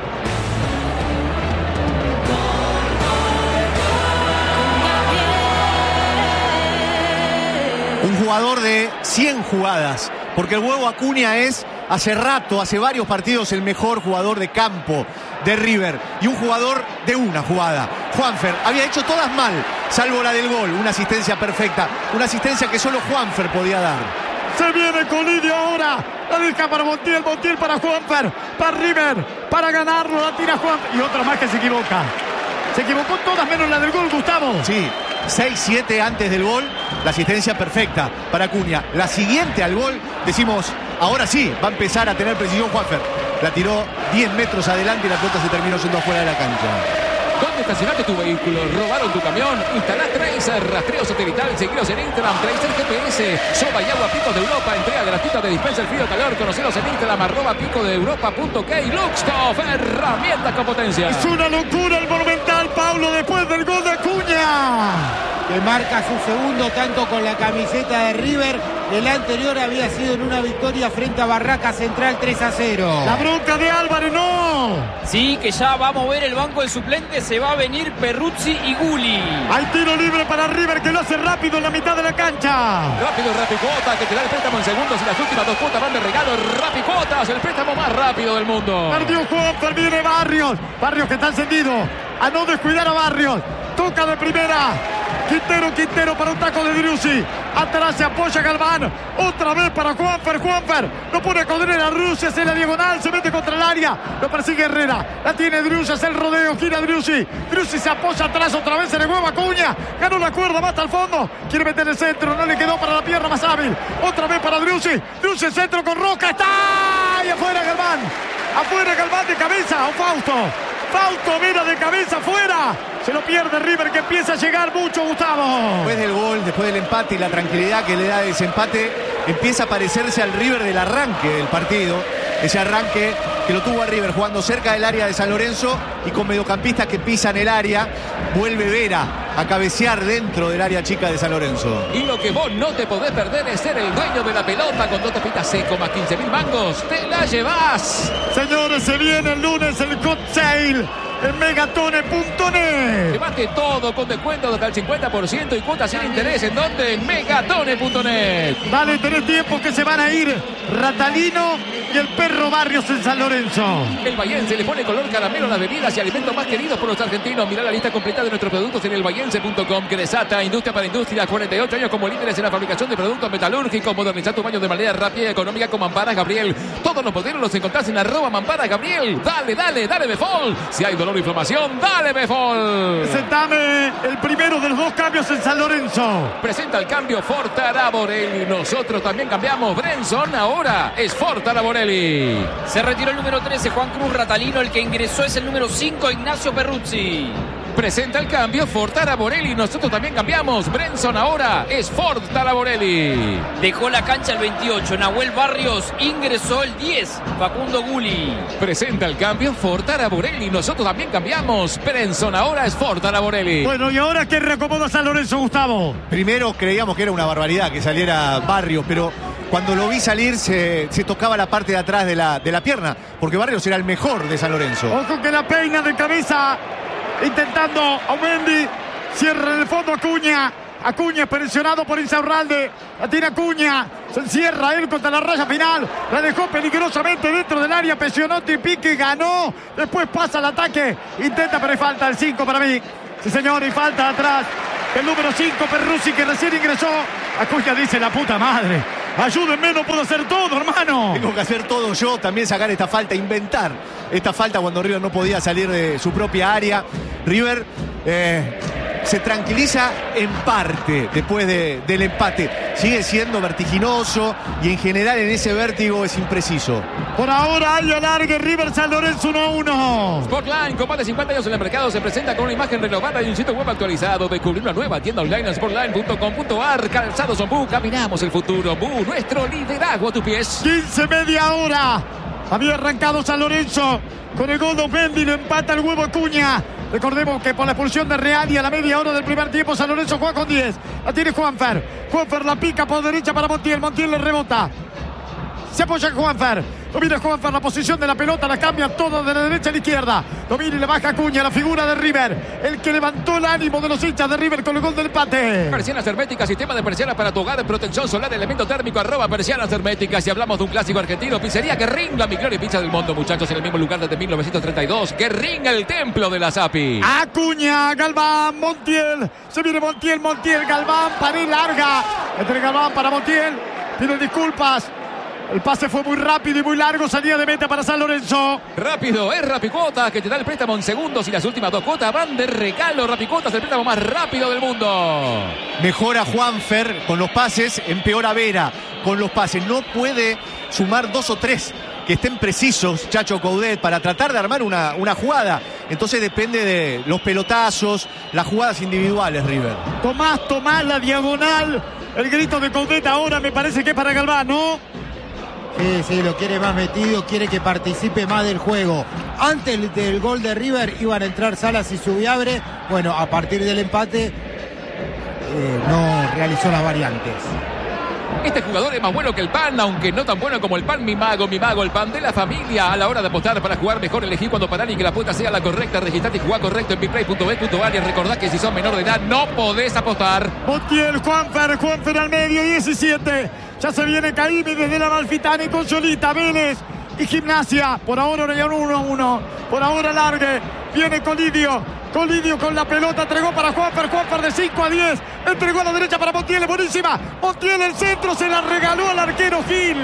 Un jugador de cien jugadas, porque el huevo Acuña es hace rato, hace varios partidos, el mejor jugador de campo de River y un jugador de una jugada. Juanfer había hecho todas mal, salvo la del gol, una asistencia perfecta, una asistencia que solo Juanfer podía dar. Se viene Colidio ahora, la deja para Montiel, Montiel para Juanfer, para River, para ganarlo, la tira Juanfer y otra más que se equivoca. Se equivocó todas menos la del gol, Gustavo. Sí, seis siete antes del gol, la asistencia perfecta para Acuña. La siguiente al gol, decimos, ahora sí, va a empezar a tener precisión Juanfer. La tiró diez metros adelante y la pelota se terminó yendo afuera de la cancha. ¿Dónde estacionaste tu vehículo? ¿Robaron tu camión? Instalá Tracer, rastreo satelital, seguilos en Instagram, Tracer G P S, soba y agua Picos de Europa, entrega gratuita de dispensa el frío calor, conocelos en Instagram, arroba pico de europa punto k, Luxtoff, herramientas con potencia. Es una locura el Monumental, Paulo, después del gol de Acuña, que marca su segundo tanto con la camiseta de River. El anterior había sido en una victoria frente a Barraca Central tres a cero. La bronca de Álvarez, no. Sí, que ya va a mover el banco de suplentes, se va a venir Perruzzi y Gulli. Hay tiro libre para River que lo hace rápido en la mitad de la cancha. Rápido Rapicota, que te da el préstamo en segundos y las últimas dos cuotas van de regalo. Rapicotas, el préstamo más rápido del mundo. Perdió Juanfer, viene Barrios. Barrios que está encendido. A no descuidar a Barrios. Toca de primera. Quintero, Quintero para un taco de Driussi. Atrás se apoya Galván. Otra vez para Juanfer. Juanfer lo pone a Codrera. Driussi hace la diagonal. Se mete contra el área. Lo persigue Herrera. La tiene Driussi. Hace el rodeo. Gira Driussi. Driussi se apoya atrás. Otra vez se le hueva Acuña. Ganó la cuerda. Va hasta el fondo. Quiere meter el centro. No le quedó para la pierna más hábil. Otra vez para Driussi. Driussi el centro con Roca. Está. Y afuera Galván. Afuera Galván de cabeza. O Fausto. Fausto Vera de cabeza afuera. Se lo pierde River, que empieza a llegar mucho, Gustavo. Después del gol, después del empate y la tranquilidad que le da ese empate, empieza a parecerse al River del arranque del partido. Ese arranque que lo tuvo a River jugando cerca del área de San Lorenzo y con mediocampistas que pisan el área. Vuelve Vera a cabecear dentro del área chica de San Lorenzo. Y lo que vos no te podés perder es ser el dueño de la pelota con dos tapitas seco más quince mil mangos. ¡Te la llevas! Señores, se viene el lunes el hot sale en megatone punto net. Llevate todo con descuento de hasta el cincuenta por ciento y cuotas sin interés. ¿En dónde? En megatone punto net. Vale, tenés tiempo que se van a ir Ratalino y el Perro Barrios en San Lorenzo. El Bahiense le pone color caramelo a las bebidas y alimentos más queridos por los argentinos. Mirá la lista completa de nuestros productos en el bahiense punto com, que desata Industria para Industria. cuarenta y ocho años como líderes en la fabricación de productos metalúrgicos. Modernizar tu baño de manera rápida y económica con Mamparas Gabriel. Todos los modelos los encontrás en arroba Mamparas Gabriel. Dale, dale, dale Befol. Si hay dolor o inflamación, dale Befol. Presentame el primero de los dos cambios en San Lorenzo. Presenta el cambio Ford Taraborelli. Nosotros también cambiamos. Brenson ahora es Ford Taraborelli. Se retiró el número trece, Juan Cruz Ratalino. El que ingresó es el número cinco, Ignacio Perruzzi. Presenta el cambio Ford Taraborelli. Nosotros también cambiamos. Brenson ahora es Ford Taraborelli. Dejó la cancha el veintiocho, Nahuel Barrios. Ingresó el diez, Facundo Gulli. Presenta el cambio Ford Taraborelli. Nosotros también cambiamos. Brenson ahora es Ford Taraborelli. Bueno, ¿y ahora qué reacomoda San Lorenzo, Gustavo? Primero creíamos que era una barbaridad que saliera Barrios, pero cuando lo vi salir se, se tocaba la parte de atrás de la, de la pierna, porque Barrios era el mejor de San Lorenzo. Ojo que la peina de cabeza, intentando a Mendy. Cierra en el fondo Acuña. Acuña presionado por Insaurralde. La tiene Acuña. Se encierra él contra la raya final. La dejó peligrosamente dentro del área. Presionó Tipique, ganó. Después pasa al ataque. Intenta, pero hay falta. El cinco para mí. Sí, señor, y falta atrás. El número cinco, Perruzzi, que recién ingresó. Acuña dice: la puta madre. Ayúdenme, no puedo hacer todo, hermano. Tengo que hacer todo yo, también sacar esta falta, inventar esta falta cuando River no podía salir de su propia área. River eh, se tranquiliza en parte después de, del empate. Sigue siendo vertiginoso y en general en ese vértigo es impreciso. Por ahora hay alargue, River San Lorenzo uno a uno. Sportline, con más de cincuenta años en el mercado, se presenta con una imagen renovada y un sitio web actualizado. Descubrir una nueva tienda online en sportline punto com punto a r. Calzados son Bu, caminamos el futuro. Bu, nuestro liderazgo a tus pies. quince media hora. Había arrancado San Lorenzo con el gol de Mendy, lo empata el Huevo Acuña. Recordemos que por la expulsión de Real y a la media hora del primer tiempo San Lorenzo juega con diez. La tiene Juanfer. Juanfer la pica por derecha para Montiel. Montiel le rebota. Se apoya en Juanfer. Domina Juanfer la posición de la pelota. La cambia todo de la derecha a la izquierda. Domina y le baja Acuña, la figura de River. El que levantó el ánimo de los hinchas de River con el gol del empate. Persianas herméticas, sistema de persianas para tu hogar, protección solar, elemento térmico, arroba persianas herméticas. Y hablamos de un clásico argentino, pizzería Guerrín, la mejor pizza del mundo, muchachos, en el mismo lugar desde mil novecientos treinta y dos. Guerrín, el templo de la Sapi. Acuña, Galván, Montiel. Se viene Montiel, Montiel, Galván, pared larga. Entre Galván para Montiel. Piden disculpas. El pase fue muy rápido y muy largo. Salida de meta para San Lorenzo. Rápido, es Rapicuota que te da el préstamo en segundos y las últimas dos cuotas van de regalo. Rapicuota es el préstamo más rápido del mundo. Mejora Juanfer con los pases, empeora Vera con los pases. No puede sumar dos o tres que estén precisos Chacho Coudet para tratar de armar una, una jugada. Entonces depende de los pelotazos, las jugadas individuales, River. Tomás, Tomás, la diagonal. El grito de Coudet ahora me parece que es para Galván, ¿no? Sí, sí, lo quiere más metido, quiere que participe más del juego. Antes del, del gol de River iban a entrar Salas y Subiabre. Bueno, a partir del empate eh, no realizó las variantes. Este jugador es más bueno que el pan, aunque no tan bueno como el pan. Mi mago, mi mago, el pan de la familia. A la hora de apostar para jugar mejor, elegí cuando parar y que la apuesta sea la correcta. Registrate y jugá correcto en biplay punto bet punto a r. Y recordá que si sos menor de edad no podés apostar. Montiel, Juanfer, Juanfer al medio, diecisiete. Ya se viene Caimi desde la Malfitani con Solita, Vélez y Gimnasia. Por ahora uno a uno. Por ahora largue. Viene Colidio. Colidio con la pelota. Entregó para Juanfer. Juanfer de cinco a diez. Entregó a la derecha para Montiel. Buenísima. Montiel el centro. Se la regaló al arquero Gil.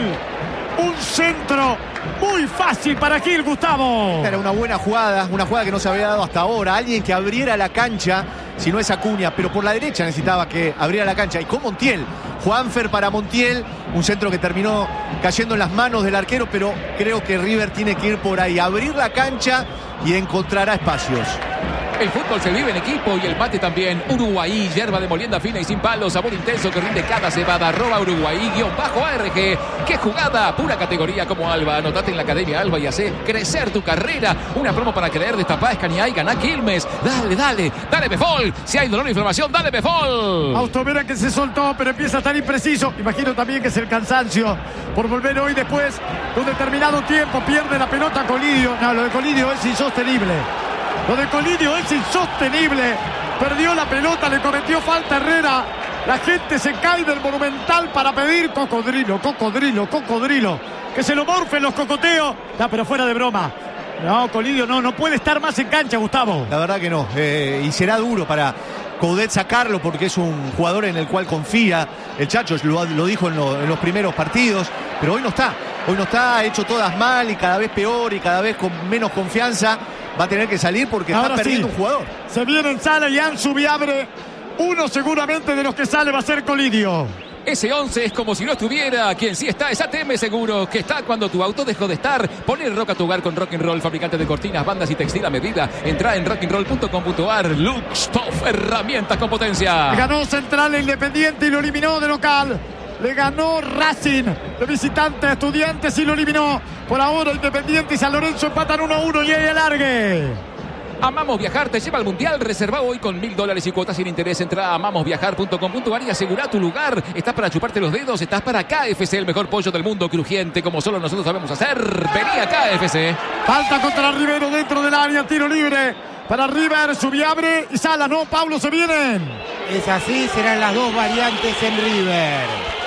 Un centro muy fácil para Gil, Gustavo. Era una buena jugada. Una jugada que no se había dado hasta ahora. Alguien que abriera la cancha. Si no es Acuña. Pero por la derecha necesitaba que abriera la cancha. Y con Montiel. Juanfer para Montiel, un centro que terminó cayendo en las manos del arquero, pero creo que River tiene que ir por ahí, abrir la cancha y encontrará espacios. El fútbol se vive en equipo y el mate también. Uruguay, yerba de molienda fina y sin palo, sabor intenso que rinde cada cebada. Arroba Uruguay, guión bajo A R G. ¡Qué jugada! Pura categoría como Alba. Anotate en la Academia Alba y hace crecer tu carrera. Una promo para creer, destapá, escaneá y ganá Quilmes. Dale, dale, dale Befol. Si hay dolor o inflamación, dale Befol. Austovera que se soltó, pero empieza a estar impreciso. Imagino también que es el cansancio por volver hoy después de un determinado tiempo. Pierde la pelota Colidio. No, lo de Colidio es insostenible. Lo de Colidio es insostenible. Perdió la pelota, le cometió falta Herrera. La gente se cae del Monumental para pedir cocodrilo, cocodrilo, cocodrilo. Que se lo morfen los cocoteos. No, pero fuera de broma. No, Colidio no, no puede estar más en cancha, Gustavo. La verdad que no. Eh, y será duro para Coudet sacarlo porque es un jugador en el cual confía. El Chacho lo, lo dijo en, lo, en los primeros partidos. Pero hoy no está. Hoy no está, ha hecho todas mal y cada vez peor y cada vez con menos confianza. Va a tener que salir porque ahora está perdiendo sí, un jugador. Se viene en Sala y Ansu Viabre. Uno seguramente de los que sale va a ser Colidio. Ese once es como si no estuviera. Quien sí está es A T M Seguro, que está cuando tu auto dejó de estar. Pon el rock a tu hogar con Rock and Roll, fabricante de cortinas, bandas y textil a medida. Entra en rock and roll punto com punto a r. Luxtoff, herramientas con potencia. Ganó Central e Independiente y lo eliminó de local. Le ganó Racing de visitante a Estudiantes y lo eliminó. Por ahora Independiente y San Lorenzo empatan uno a uno y hay alargue. Amamos Viajar te lleva al Mundial. Reserva hoy con mil dólares y cuotas sin interés. Entra a amamos viajar punto com punto a r y asegura tu lugar. ¿Estás para chuparte los dedos? ¿Estás para K F C, el mejor pollo del mundo, crujiente como solo nosotros sabemos hacer? Vení a K F C. Falta contra Rivero dentro del área. Tiro libre para River. Subiabre y Sala. No, Pablo, se vienen. Es así, serán las dos variantes en River.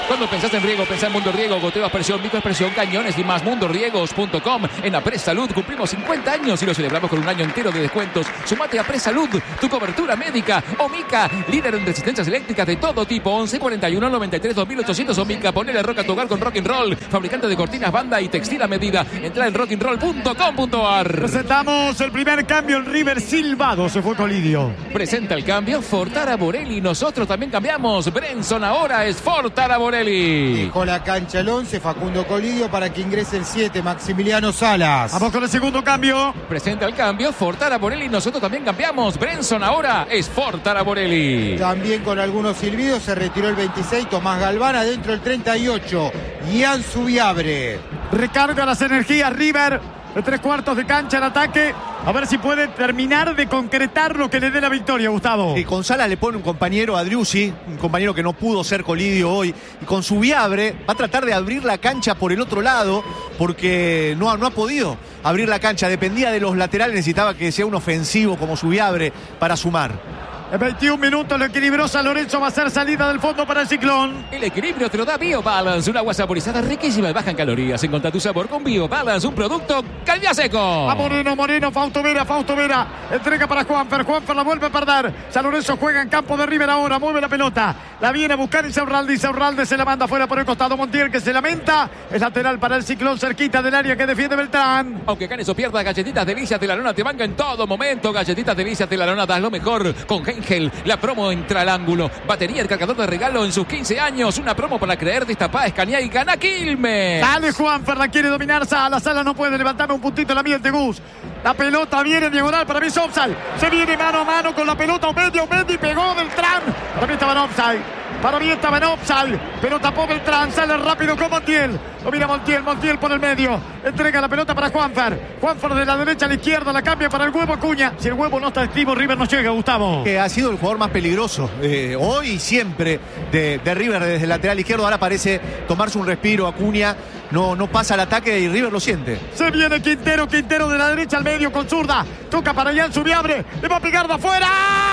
Cuando pensás en riego, pensá en Mundo Riego. Goteo, aspersión, microexpresión, cañones y más. Mundo Riegos punto com. En Apres Salud cumplimos cincuenta años y lo celebramos con un año entero de descuentos. Sumate a Apres Salud, tu cobertura médica. Omica, líder en resistencias eléctricas de todo tipo. once cuarenta y uno noventa y tres dos mil ochocientos. Omica, ponele rock a tu hogar con Rock and Roll. Fabricante de cortinas, banda y textil a medida. Entra en rock and roll punto com punto a r. Presentamos el primer cambio en River. Silvado se fue Colidio. Presenta el cambio Fortara Borelli. Nosotros también cambiamos. Brenson ahora es Fortara Borelli. Dejó la cancha el once, Facundo Colidio, para que ingrese el siete, Maximiliano Salas. Vamos con el segundo cambio. Presenta el cambio Fortara Borelli. Nosotros también cambiamos. Brenson ahora es Fortara Borelli. También con algunos silbidos se retiró el veintiséis, Tomás Galván. Adentro el treinta y ocho, Ian Subiabre. Recarga las energías River. De tres cuartos de cancha en ataque. A ver si puede terminar de concretar lo que le dé la victoria, Gustavo. Y con Salas le pone un compañero a Driussi, un compañero que no pudo ser Colidio hoy. Y con Subiabre va a tratar de abrir la cancha por el otro lado, porque no ha, no ha podido abrir la cancha. Dependía de los laterales, necesitaba que sea un ofensivo como Subiabre para sumar. En veintiún minutos lo equilibró San Lorenzo. Va a ser salida del fondo para el Ciclón. El equilibrio te lo da BioBalance, un agua saborizada riquísima y baja en calorías. Encontrá tu sabor con BioBalance, un producto Calidad Seco. A Moreno, Moreno, Fausto Vera, Fausto Vera. Entrega para Juanfer, Juanfer la vuelve a perder. San Lorenzo juega en campo de River ahora, mueve la pelota. La viene a buscar Insaurralde, Insaurralde se la manda fuera por el costado. Montiel que se lamenta. Es lateral para el Ciclón, cerquita del área que defiende Beltrán. Aunque ganes o pierdas, Galletitas Delicias de la Lona te banca en todo momento. Galletitas Delicias de la Lona, das lo mejor con Hengel. La promo entra al ángulo. Batería, el cargador de regalo en sus quince años. Una promo para creer, destapada, escanear y gana Quilmes. Dale Juanfer, la quiere dominar Sala. Sala no puede levantarme un puntito la miel de Gus. La pelota viene en diagonal, para mí es offside. Se viene mano a mano con la pelota. Omendi, Omendi pegó Beltrán. Para mí estaba en offside. Para mí estaba en offside. Pero tapó Beltrán. Sale rápido con Montiel. Lo mira Montiel. Montiel por el medio. Entrega la pelota para Juanfer. Juanfer de la derecha a la izquierda. La cambia para el Huevo Acuña. Si el Huevo no está activo, River no llega, Gustavo. Que ha sido el jugador más peligroso eh, hoy y siempre de, de River desde el lateral izquierdo. Ahora parece tomarse un respiro. Acuña no, no pasa al ataque y River lo siente. Se viene Quintero. Quintero de la derecha al medio con zurda. Toca para Ian Subiabre. Le va a pegar de afuera.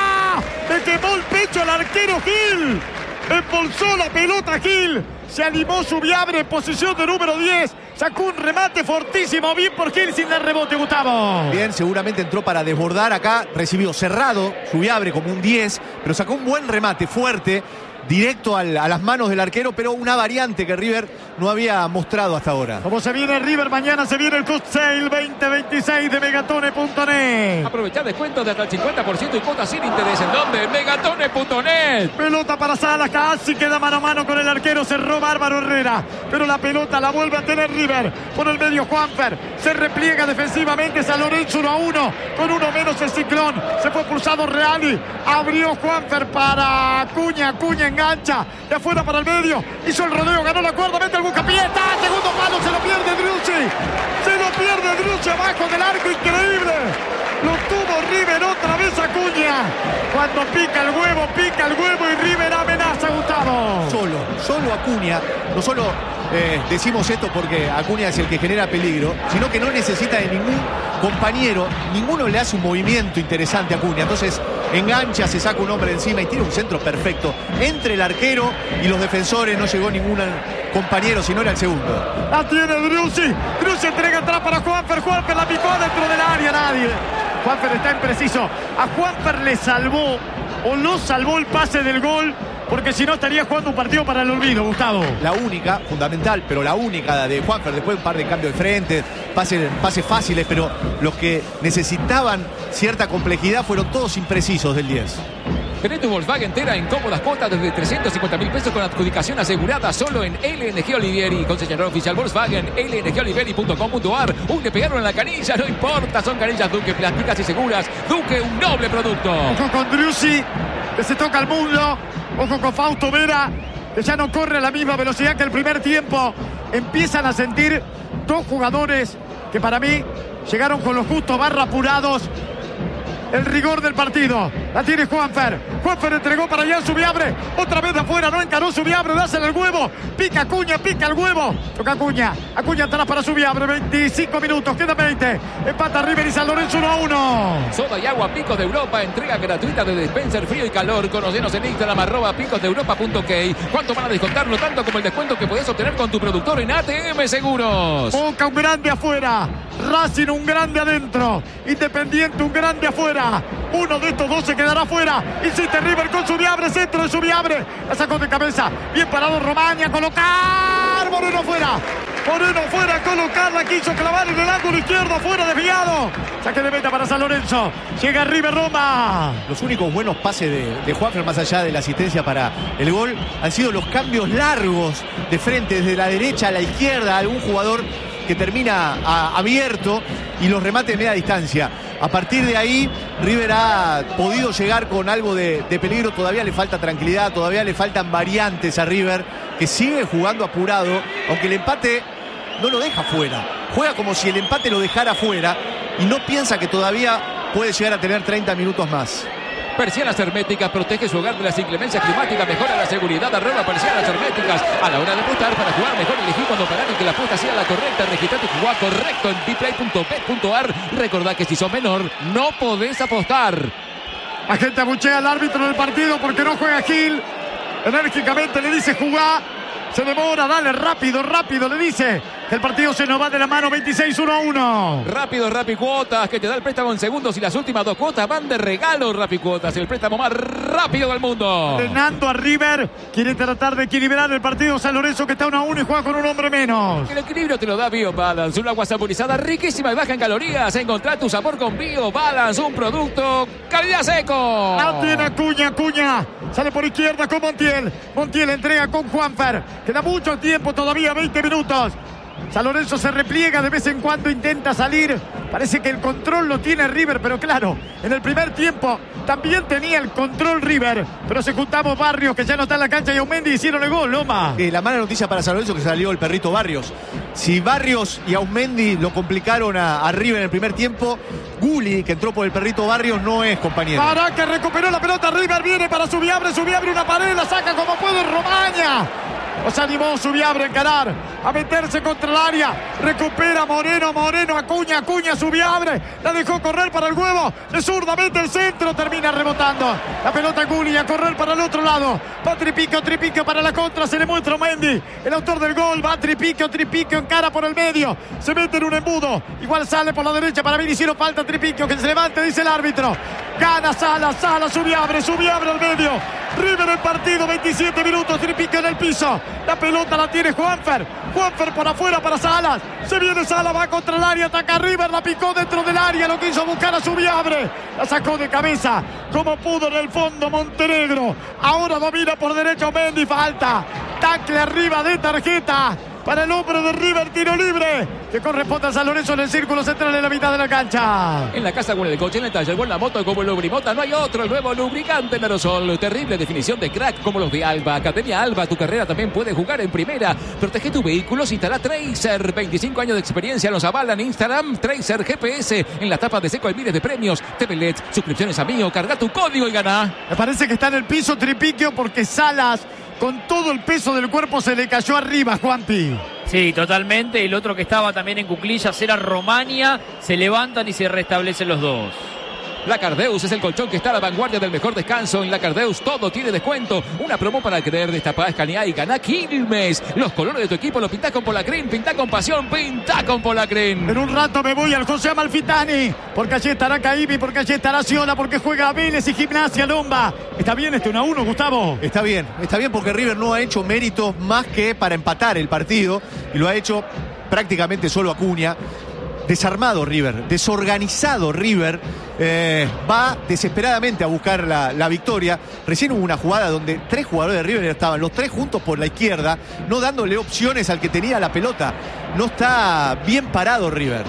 Le quemó el pecho al arquero Gil. Embolsó la pelota Gil. Se animó Subiabre en posición de número diez. Sacó un remate fortísimo. Bien por Gil sin dar rebote, Gustavo. Bien, seguramente entró para desbordar acá. Recibió cerrado Subiabre como un diez. Pero sacó un buen remate fuerte. Directo al, a las manos del arquero. Pero una variante que River no había mostrado hasta ahora. Como se viene River, mañana se viene el Cut Sale veinte veintiséis de Megatone punto net. Aprovechar descuentos de hasta el cincuenta por ciento y cuotas sin interés. ¿En dónde? Megatone punto net. Pelota para Salas, casi queda mano a mano con el arquero. Cerró Bárbaro Herrera, pero la pelota la vuelve a tener River. Por el medio Juanfer, se repliega defensivamente San Lorenzo uno a uno. Con uno menos el Ciclón. Se fue pulsado Reali. Abrió Juanfer para Acuña. Acuña engancha. De afuera para el medio. Hizo el rodeo, ganó la cuerda, mete el Bucapié. ¡Está! Segundo palo, se lo pierde Driussi. Se lo pierde Driussi abajo del arco, increíble. Lo tuvo River otra vez Acuña. Cuando pica el huevo, pica el huevo y River amenaza, Gustavo. Solo, solo Acuña. No solo eh, decimos esto porque Acuña es el que genera peligro, sino que no necesita de ningún compañero. Ninguno le hace un movimiento interesante a Acuña. Entonces engancha, se saca un hombre encima y tira un centro perfecto. Entre el arquero y los defensores no llegó ningún compañero, sino era el segundo. La tiene Driussi. Driussi entrega atrás para Juanfer. Juanfer la picó dentro del área, nadie. Juanfer está impreciso. A Juanfer le salvó o no salvó el pase del gol, porque si no estaría jugando un partido para el olvido, Gustavo. La única, fundamental, pero la única de Juanfer. Después un par de cambios de frente, pases, pases fáciles, pero los que necesitaban cierta complejidad fueron todos imprecisos del diez. Tenés tu Volkswagen Tera en cómodas cuotas desde trescientos cincuenta mil pesos con adjudicación asegurada solo en L N G Olivieri. Concesionario oficial Volkswagen, L N G Olivieri punto com punto a r. Uy, le pegaron en la canilla, no importa, son canillas Duque, plásticas y seguras. Duque, un noble producto. Ojo con Driussi, que se toca el mundo. Ojo con Fausto Vera, que ya no corre a la misma velocidad que el primer tiempo. Empiezan a sentir dos jugadores que para mí llegaron con los justos barra apurados. el rigor del partido. La tiene Juanfer. Juanfer entregó para allá Subiabre. Otra vez de afuera, no encaró Subiabre. Dásela el huevo. Pica Acuña, pica el huevo. Toca Acuña. Acuña atrás para Subiabre. veinticinco minutos, queda veinte. Empata River y San Lorenzo uno a uno. Soda y agua Picos de Europa. Entrega gratuita de dispenser frío y calor. Conocenos en Instagram, arroba picos de europa punto ok. ¿Cuánto van a descontarlo? Tanto como el descuento que podés obtener con tu productor en A T M Seguros. Boca un grande afuera. Racing un grande adentro. Independiente un grande afuera. Uno de estos dos se quedará afuera. Insiste River con Subiabre. Centro de Subiabre. La sacó de cabeza. Bien parado Romaña. Colocar. Moreno fuera. Moreno fuera a colocarla. Quiso clavar en el ángulo izquierdo. Fuera desviado. Saque de meta para San Lorenzo. Llega River Roma. Los únicos buenos pases de, de Juanfer, más allá de la asistencia para el gol, han sido los cambios largos de frente, desde la derecha a la izquierda. Algún jugador que termina a, abierto y los remates de media distancia. A partir de ahí, River ha podido llegar con algo de, de peligro. Todavía le falta tranquilidad, todavía le faltan variantes a River, que sigue jugando apurado, aunque el empate no lo deja fuera. Juega como si el empate lo dejara fuera y no piensa que todavía puede llegar a tener treinta minutos más. Persianas Herméticas protege su hogar de las inclemencias climáticas, mejora la seguridad, arroba Persianas Herméticas. A la hora de apostar, para jugar mejor elegí cuando parar y que la apuesta sea la correcta. Registrate y jugá correcto en biplay punto bet punto ar. Recordá que si sos menor, no podés apostar. La gente abuchea al árbitro del partido porque no juega Gil. Enérgicamente le dice jugá. Se demora, dale, rápido, rápido, le dice que el partido se nos va de la mano. Veintiséis uno a uno. Rápido, Rapicuotas, que te da el préstamo en segundos y las últimas dos cuotas van de regalo. Rapicuotas, el préstamo más rápido del mundo. Frenando a River, quiere tratar de equilibrar el partido San Lorenzo, que está uno a uno y juega con un hombre menos. El equilibrio te lo da BioBalance, un agua saborizada riquísima y baja en calorías. Encontrá tu sabor con BioBalance, un producto calidad seco. La tiene Acuña, Acuña. Sale por izquierda con Montiel. Montiel entrega con Juanfer. Queda mucho tiempo todavía, veinte minutos. San Lorenzo se repliega, de vez en cuando intenta salir. Parece que el control lo tiene River, pero claro, en el primer tiempo también tenía el control River. Pero se juntamos Barrios, que ya no está en la cancha, y Aumendi hicieron el gol, Loma. Eh, la mala noticia para San Lorenzo que salió el perrito Barrios. Si Barrios y Aumendi lo complicaron a, a River en el primer tiempo, Gulli, que entró por el perrito Barrios, no es compañero. Para que recuperó la pelota, River viene para Subiabre, Subiabre una pared, la saca como puede Romaña. Os animó Subiabre a encarar, a meterse contra el área. Recupera Moreno, Moreno, Acuña, Acuña, Subiabre. La dejó correr para el huevo. De zurda mete el centro, termina rebotando. La pelota Gulli a correr para el otro lado. Va Tripico, Tripico para la contra. Se le muestra Mendy, el autor del gol. Va Tripico, Tripico encara por el medio. Se mete en un embudo. Igual sale por la derecha para mí. Hicieron falta Tripico, que se levante, dice el árbitro. Gana Sala, Sala, Subiabre, Subiabre al medio. River el partido, veintisiete minutos, Tripico en el piso. La pelota la tiene Juanfer. Juanfer por afuera para Salas. Se viene Salas, va contra el área, ataca River, la picó dentro del área, lo quiso buscar a Subiabre. La sacó de cabeza, como pudo en el fondo Montenegro. Ahora domina por derecho Mendy, falta. Tacle arriba de tarjeta para el hombre de River, tiro libre que corresponde a San Lorenzo en el círculo central en la mitad de la cancha. En la casa con el coche, en el taller, con la moto como el Lubrimota, no hay otro, el nuevo lubricante en aerosol. Terrible definición de crack como los de Alba. Academia Alba, tu carrera también puede jugar en primera. Protege tu vehículo, instala Tracer. veinticinco años de experiencia nos avalan. Instagram, Tracer G P S. En la tapa de seco hay miles de premios. T V L E D, suscripciones a Mío, carga tu código y gana. Me parece que está en el piso Tripiquio porque Salas, con todo el peso del cuerpo, se le cayó arriba, Juanpi. Sí, totalmente. El otro que estaba también en cuclillas era Romaña. Se levantan y se restablecen los dos. La Cardeus es el colchón que está a la vanguardia del mejor descanso. En la Cardeus todo tiene descuento. Una promo para creer, destapá, escaneá y ganá Quilmes. Los colores de tu equipo los pintás con Polacren. Pintá con pasión, pintá con Polacren. En un rato me voy al José Amalfitani, porque allí estará Caibi, porque allí estará Ciola, porque juega Vélez y Gimnasia Lomba. ¿Está bien este uno a uno, Gustavo? Está bien, está bien porque River no ha hecho méritos más que para empatar el partido y lo ha hecho prácticamente solo Acuña. Desarmado River, desorganizado River, eh, va desesperadamente a buscar la, la victoria. Recién hubo una jugada donde tres jugadores de River estaban los tres juntos por la izquierda, no dándole opciones al que tenía la pelota. No está bien parado River.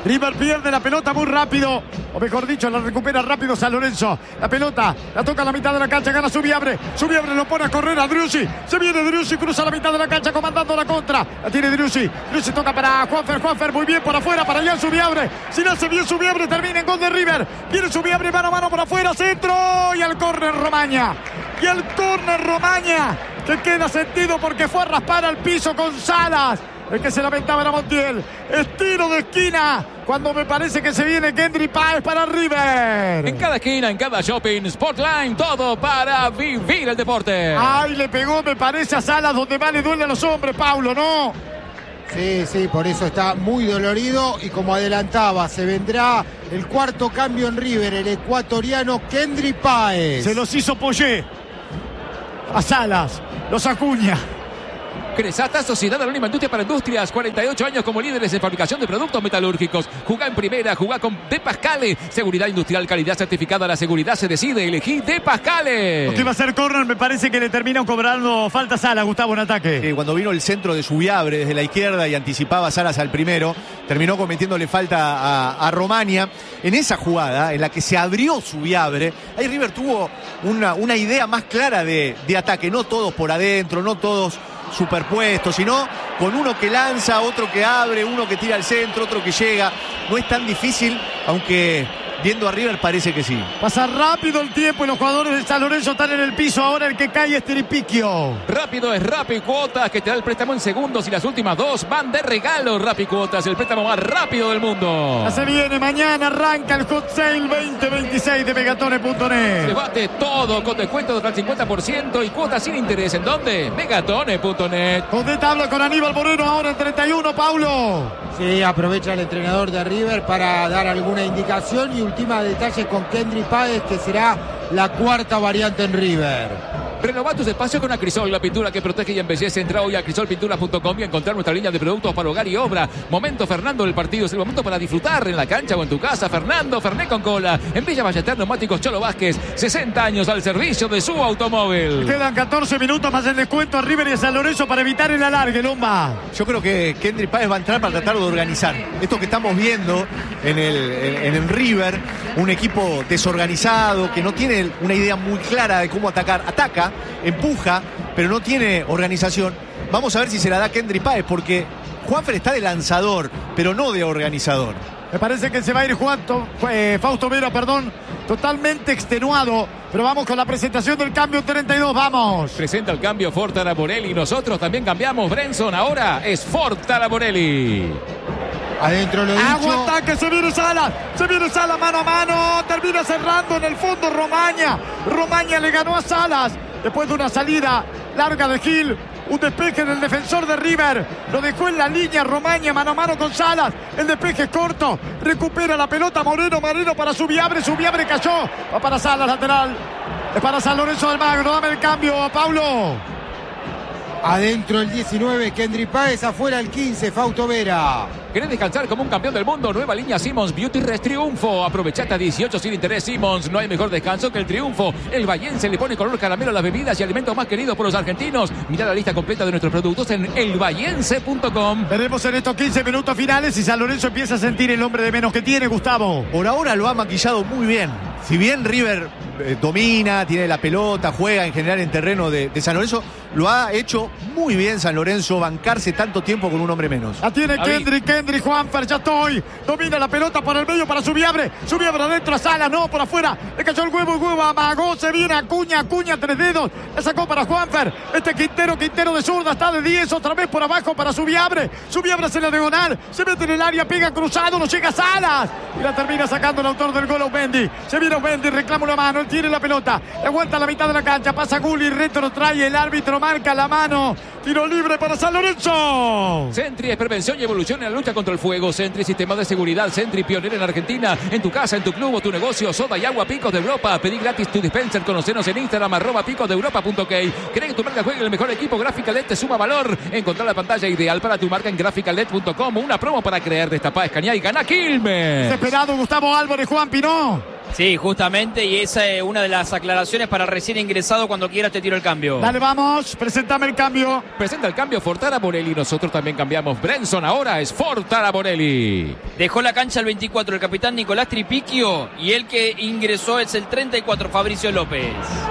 River pierde la pelota muy rápido, o mejor dicho, la recupera rápido San Lorenzo. La pelota la toca a la mitad de la cancha, gana Subiabre. Subiabre lo pone a correr a Driussi. Se viene Driussi, cruza la mitad de la cancha comandando la contra. La tiene Driussi. Driussi toca para Juanfer. Juanfer muy bien por afuera, para allá Subiabre. Si le hace bien Subiabre, termina en gol de River. Viene Subiabre mano a mano por afuera, centro y al córner Romaña. Y al córner Romaña, que queda sentido porque fue a raspar al piso con Salas. El que se lamentaba era Montiel. Estiro de esquina cuando me parece que se viene Kendry Páez para River. En cada esquina, en cada shopping, Sportline, todo para vivir el deporte. Ay, le pegó, me parece, a Salas, donde más le duele a los hombres, Paulo, ¿no? Sí, sí, por eso está muy dolorido y como adelantaba, se vendrá el cuarto cambio en River, el ecuatoriano Kendry Páez. Se los hizo Poyé a Salas, los acuña. Cresata, Sociedad Anónima Industria para Industrias, cuarenta y ocho años como líderes en fabricación de productos metalúrgicos. Jugá en primera, jugá con De Pascale. Seguridad industrial, calidad certificada. La seguridad se decide. Elegí De Pascale. Lo que iba a ser córner, me parece que le terminan cobrando falta a Salas, Gustavo, en ataque. Eh, cuando vino el centro de Subiabre desde la izquierda y anticipaba a Salas al primero, terminó cometiéndole falta a, a Romaña. En esa jugada, en la que se abrió Subiabre, ahí River tuvo una, una idea más clara de, de ataque. No todos por adentro, no todos superpuestos, sino con uno que lanza, otro que abre, uno que tira al centro, otro que llega. No es tan difícil, aunque viendo a River parece que sí. Pasa rápido el tiempo y los jugadores de San Lorenzo están en el piso. Ahora el que cae es Tripiquio. Rápido es Rappi Cuotas, que te da el préstamo en segundos y las últimas dos van de regalo. Rappi Cuotas, el préstamo más rápido del mundo. Ya se viene, mañana arranca el Hot Sale veinte veintiséis de Megatone punto net. Debate todo con descuento de hasta el cincuenta por ciento y cuotas sin interés. ¿En dónde? Megatone punto net. Con de tabla con Aníbal Moreno ahora en treinta y uno, Paulo. Sí, aprovecha el entrenador de River para dar alguna indicación y última detalle con Kendry Páez, que será la cuarta variante en River. Renová tus espacios con Acrisol, la pintura que protege y embellece. Entra hoy a acrisol pinturas punto com y encontrar nuestra línea de productos para hogar y obra. Momento Fernando del partido, es el momento para disfrutar en la cancha o en tu casa. Fernando, Fernet con cola. En Villa Ballester, Neumáticos Cholo Vázquez, sesenta años al servicio de su automóvil. Quedan catorce minutos más el descuento a River y a San Lorenzo para evitar el alargue, Lomba. Yo creo que Kendry Páez va a entrar para tratar de organizar. Esto que estamos viendo en el, en, en el River, un equipo desorganizado, que no tiene una idea muy clara de cómo atacar. Ataca, empuja, pero no tiene organización. Vamos a ver si se la da Kendry Páez, porque Juanfer está de lanzador, pero no de organizador. Me parece que se va a ir Juan, eh, Fausto Vera, perdón, totalmente extenuado. Pero vamos con la presentación del cambio treinta y dos, vamos. Presenta el cambio Ford Taraborelli. Nosotros también cambiamos. Brenson ahora es Ford Taraborelli. Adentro lo dicho. Aguanta que se viene Salas. Se viene Salas mano a mano. Termina cerrando en el fondo Romaña. Romaña le ganó a Salas después de una salida larga de Gil. Un despeje del defensor de River. Lo dejó en la línea Romaña mano a mano con Salas. El despeje es corto. Recupera la pelota Moreno. Moreno para Subiabre. Subiabre cayó. Va para Salas, lateral. Es para San Lorenzo de Almagro. Dame el cambio, Paulo. Adentro el diecinueve, Kendry Páez. Afuera el quince, Fausto Vera. ¿Querés descansar como un campeón del mundo? Nueva línea Simmons Beauty Rest Triunfo. Aprovechate a dieciocho sin interés Simmons. No hay mejor descanso que el triunfo. El Bahiense le pone color caramelo a las bebidas y alimentos más queridos por los argentinos. Mirá la lista completa de nuestros productos en el bahiense punto com. Veremos en estos quince minutos finales si San Lorenzo empieza a sentir el hombre de menos que tiene, Gustavo. Por ahora lo ha maquillado muy bien. Si bien River eh, domina, tiene la pelota, juega en general en terreno de, de San Lorenzo, lo ha hecho muy bien San Lorenzo, bancarse tanto tiempo con un hombre menos. La tiene Kendry, Kendry, Juanfer, ya estoy. Domina la pelota por el medio para Subiabre. Subiabre adentro a Salas, no, por afuera. Le cayó el huevo, el huevo amagó, se viene Acuña, Acuña, tres dedos. Le sacó para Juanfer. Este Quintero, Quintero de zurda, está de diez, otra vez por abajo para Subiabre. Subiabre hace la diagonal, se mete en el área, pega cruzado, no llega a Salas. Y la termina sacando el autor del gol, Aumendi. Se viene Aumendi, reclama una mano, él tiene la pelota. Le aguanta la mitad de la cancha, pasa Gulli, retrotrae, el árbitro marca la mano. Tiro libre para San Lorenzo. Sentry es prevención y evolución en la lucha contra el fuego. Sentry, sistema de seguridad. Sentry, pionero en Argentina. En tu casa, en tu club o tu negocio. Soda y agua Picos de Europa. Pedí gratis tu dispenser. Conocenos en Instagram, arroba picos de europa punto ok. ¿Querés que tu marca juegue en el mejor equipo? Gráfica L E D te suma valor. Encontrar la pantalla ideal para tu marca en gráfica L E D punto com. Una promo para creer, destapar, escanear y ganar Quilmes. Desesperado Gustavo Álvarez, Juan Pinó. Sí, justamente, y esa es una de las aclaraciones para el recién ingresado. Cuando quieras te tiro el cambio. Dale, vamos, presentame el cambio. Presenta el cambio Fortara Borelli. Nosotros también cambiamos. Brenson ahora es Fortara Borelli. Dejó la cancha el veinticuatro el capitán Nicolás Tripicchio y el que ingresó es el treinta y cuatro Fabricio López.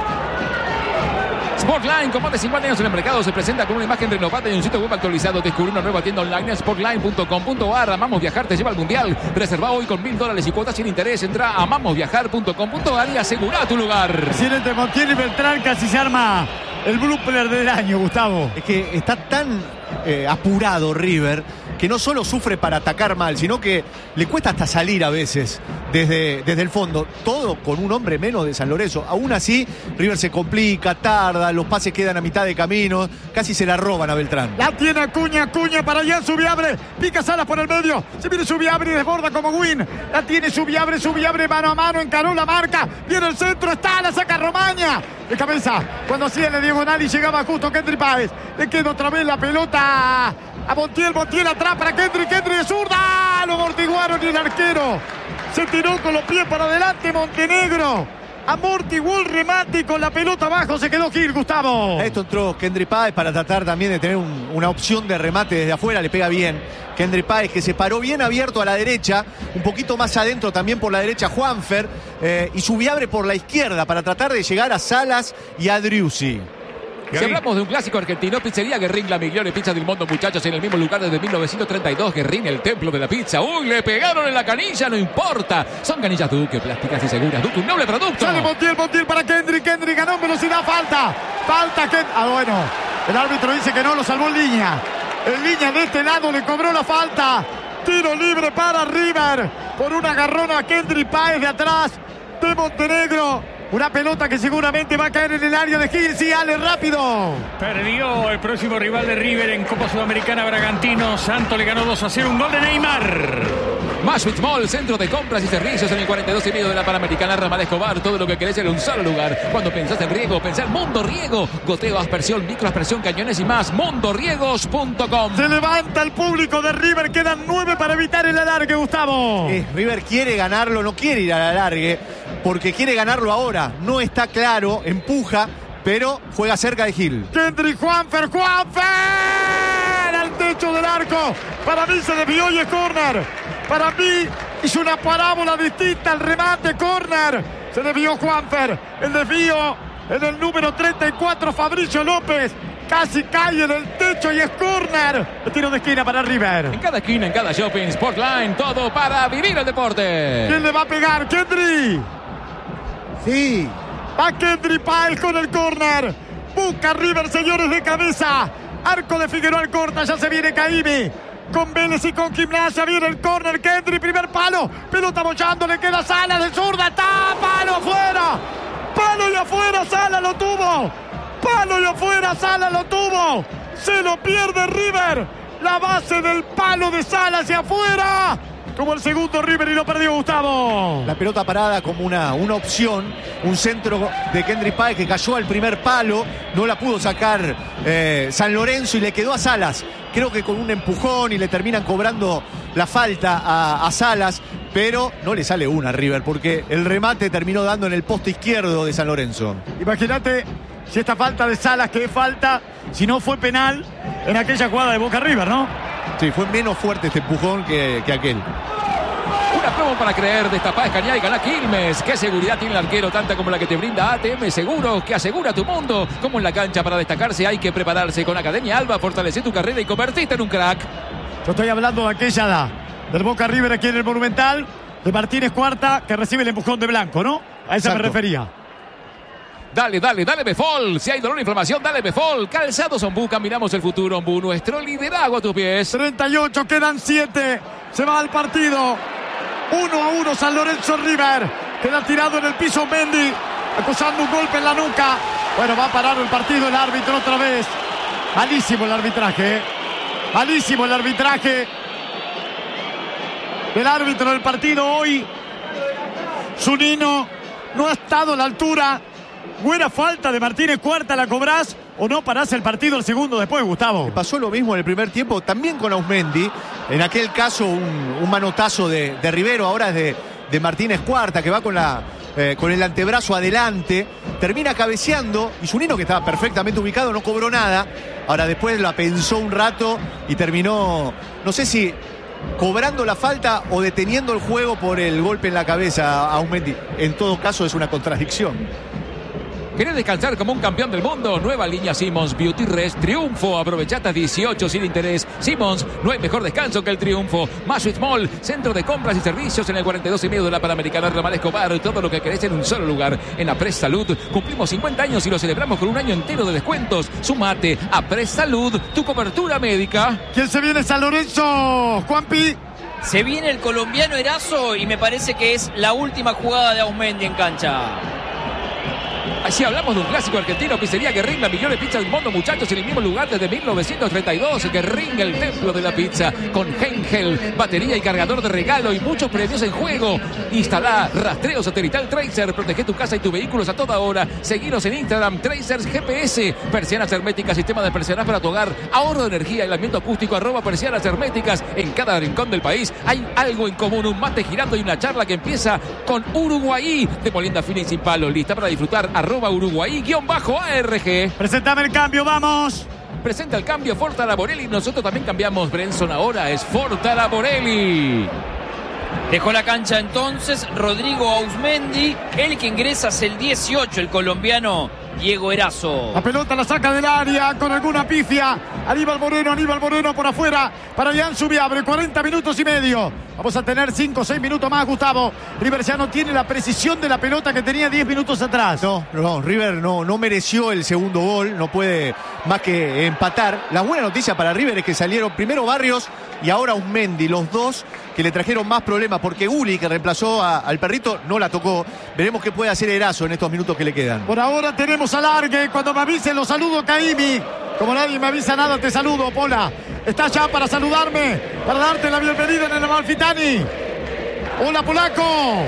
Sportline, con más de cincuenta años en el mercado, se presenta con una imagen renovada y un sitio web actualizado. Descubre una nueva tienda online, sportline punto com punto a r. Amamos Viajar te lleva al Mundial. Reserva hoy con mil dólares y cuotas sin interés. Entra a amamos viajar punto com punto a r y asegura tu lugar. Presidente Montiel y Beltrán, casi se arma el blooper del año, Gustavo. Es que está tan eh, apurado River que no solo sufre para atacar mal, sino que le cuesta hasta salir a veces desde, desde el fondo. Todo con un hombre menos de San Lorenzo. Aún así, River se complica, tarda, los pases quedan a mitad de camino, casi se la roban a Beltrán. La tiene Acuña, Acuña para allá, Subiabre, pica Salas por el medio, se viene Subiabre y desborda como Win. La tiene Subiabre, Subiabre mano a mano, encaró la marca, viene el centro, está, la saca Romaña. De cabeza, cuando hacía la diagonal y llegaba justo Kendry Páez. Le queda otra vez la pelota a Montiel, Montiel atrás para Kendry, Kendry de zurda. Lo amortiguaron y el arquero se tiró con los pies para adelante Montenegro. Amortiguó el remate y con la pelota abajo se quedó Gil, Gustavo. A esto entró Kendry Páez para tratar también de tener un, una opción de remate desde afuera, le pega bien. Kendry Páez, que se paró bien abierto a la derecha, un poquito más adentro también por la derecha Juanfer, eh, y Subiabre por la izquierda para tratar de llegar a Salas y a Driussi. Si hablamos de un clásico argentino, Pizzería Guerrín, la migliore pizza del mundo, muchachos, en el mismo lugar desde mil novecientos treinta y dos. Guerrín, el templo de la pizza. Uy, le pegaron en la canilla, no importa. Son canillas Duque, plásticas y seguras. Duque, un noble producto. Sale Montiel, Montiel para Kendry, Kendry ganó en velocidad, falta. Falta Kendry. Ah, bueno, el árbitro dice que no, lo salvó en línea. En línea de este lado le cobró la falta. Tiro libre para River por un agarrón a Kendry Páez de atrás de Montenegro. Una pelota que seguramente va a caer en el área de Gil. Sí, Ale, rápido. Perdió el próximo rival de River en Copa Sudamericana, Bragantino. Santos le ganó dos a cero, un gol de Neymar. Mashwitz Mall, centro de compras y servicios en el cuarenta y dos y medio de la Panamericana. Ramal Escobar, todo lo que querés en un solo lugar. Cuando pensás en riego, pensá en Mundo Riego. Goteo, aspersión, microaspersión, cañones y más. mundo riegos punto com. Se levanta el público de River. Quedan nueve para evitar el alargue, Gustavo. Eh, River quiere ganarlo, no quiere ir al alargue, porque quiere ganarlo ahora. No está claro, empuja, pero juega cerca de Gil. Kendry, Juanfer, Juanfer al techo del arco. Para mí se desvió y es córner. Para mí hizo una parábola distinta al remate, córner. Se desvió Juanfer. El desvío en el número treinta y cuatro, Fabricio López. Casi cae en el techo y es córner. El tiro de esquina para River. En cada esquina, en cada shopping, Sportline, todo para vivir el deporte. ¿Quién le va a pegar? Kendry. Sí. Va Kendry Páez con el córner. Busca River, señores, de cabeza. Arco de Figueroa corta, ya se viene Caimi. Con Vélez y con Gimnasia viene el córner. Kendry, primer palo. Pelota bollando, le queda Salas de zurda. ¡Está! ¡Palo afuera! ¡Palo y afuera! ¡Salas lo tuvo! ¡Palo y afuera! ¡Salas lo tuvo! Se lo pierde River. La base del palo de Salas y afuera. Como el segundo River y lo perdió Gustavo. La pelota parada como una, una opción. Un centro de Kendry Páez que cayó al primer palo. No la pudo sacar eh, San Lorenzo y le quedó a Salas. Creo que con un empujón y le terminan cobrando la falta a, a Salas. Pero no le sale una a River porque el remate terminó dando en el poste izquierdo de San Lorenzo. Imagínate si esta falta de Salas, que es falta, si no fue penal en aquella jugada de Boca River, ¿no? Sí, fue menos fuerte este empujón que, que aquel. Una promo para creer, destapá, escaneá y ganá Quilmes. ¿Qué seguridad tiene el arquero? Tanta como la que te brinda A T M Seguros, que asegura tu mundo. Como en la cancha, para destacarse hay que prepararse. Con Academia Alba, fortalece tu carrera y convertiste en un crack. Yo estoy hablando de aquella del Boca River aquí en el Monumental, de Martínez Cuarta, que recibe el empujón de Blanco, ¿no? A esa Exacto. me refería. Dale, dale, dale Befol. Si hay dolor o inflamación, dale Befol. Calzados Ombú, caminamos el futuro. Ombú, nuestro liderazgo a tus pies. treinta y ocho, quedan siete. Se va al partido. uno a uno San Lorenzo River. Queda tirado en el piso Mendy, acusando un golpe en la nuca. Bueno, va a parar el partido el árbitro otra vez. Malísimo el arbitraje. ¿eh? Malísimo el arbitraje del árbitro del partido hoy. Zunino no ha estado a la altura. Buena falta de Martínez Cuarta, ¿la cobrás o no parás el partido el segundo después, Gustavo? Le pasó lo mismo en el primer tiempo, también con Ausmendi. En aquel caso un, un manotazo de, de Rivero, ahora es de, de Martínez Cuarta, que va con la eh, con el antebrazo adelante, termina cabeceando y Zunino, que estaba perfectamente ubicado, no cobró nada. Ahora después la pensó un rato y terminó, no sé si cobrando la falta o deteniendo el juego por el golpe en la cabeza a Auzmendi. En todo caso es una contradicción. ¿Querés descansar como un campeón del mundo? Nueva línea Simmons Beauty Rest Triunfo. Aprovechata dieciocho sin interés. Simmons, no hay mejor descanso que el triunfo. Maswich Mall, centro de compras y servicios en el cuarenta y dos y medio de la Panamericana Ramal Escobar. Todo lo que querés en un solo lugar. En Apres Salud cumplimos cincuenta años y lo celebramos con un año entero de descuentos. Sumate a Apres Salud, tu cobertura médica. ¿Quién se viene? San Lorenzo, Juanpi. Se viene el colombiano Erazo y me parece que es la última jugada de Auzmendi en cancha. Si hablamos de un clásico argentino, Pizzería Guerrín, la mejor pizza del mundo, muchachos, en el mismo lugar desde mil novecientos treinta y dos. Guerrín, el templo de la pizza, con Hengel, batería y cargador de regalo y muchos premios en juego. Instalá rastreo satelital Tracer, protege tu casa y tus vehículos a toda hora. Seguinos en Instagram, Tracers G P S, persianas herméticas, sistema de persianas para tu hogar, ahorro de energía, aislamiento acústico, arroba persianas herméticas. En cada rincón del país hay algo en común, un mate girando y una charla que empieza con Uruguay, de molienda fina y sin palo, lista para disfrutar, arroba Uruguay-A R G. Presentame el cambio, vamos. Presenta el cambio Ford Borelli. Nosotros también cambiamos. Brenson ahora es Ford Borelli. Dejó la cancha entonces Rodrigo Auzmendi. El que ingresa es el dieciocho, el colombiano Diego Erazo. La pelota la saca del área con alguna pifia. Aníbal Moreno, Aníbal Moreno por afuera para Ian Subiabre. cuarenta minutos y medio. Vamos a tener cinco o seis minutos más, Gustavo. River ya no tiene la precisión de la pelota que tenía diez minutos atrás. No, no, River no, no mereció el segundo gol. No puede más que empatar. La buena noticia para River es que salieron primero Barrios y ahora Auzmendi, los dos que le trajeron más problemas, porque Uli, que reemplazó a, al perrito, no la tocó. Veremos qué puede hacer Erazo en estos minutos que le quedan. Por ahora tenemos alargue. Cuando me avisen los saludo, Caimi. Como nadie me avisa nada, te saludo, Pola. Estás ya para saludarme, para darte la bienvenida en el Amalfitani. Hola, Polaco.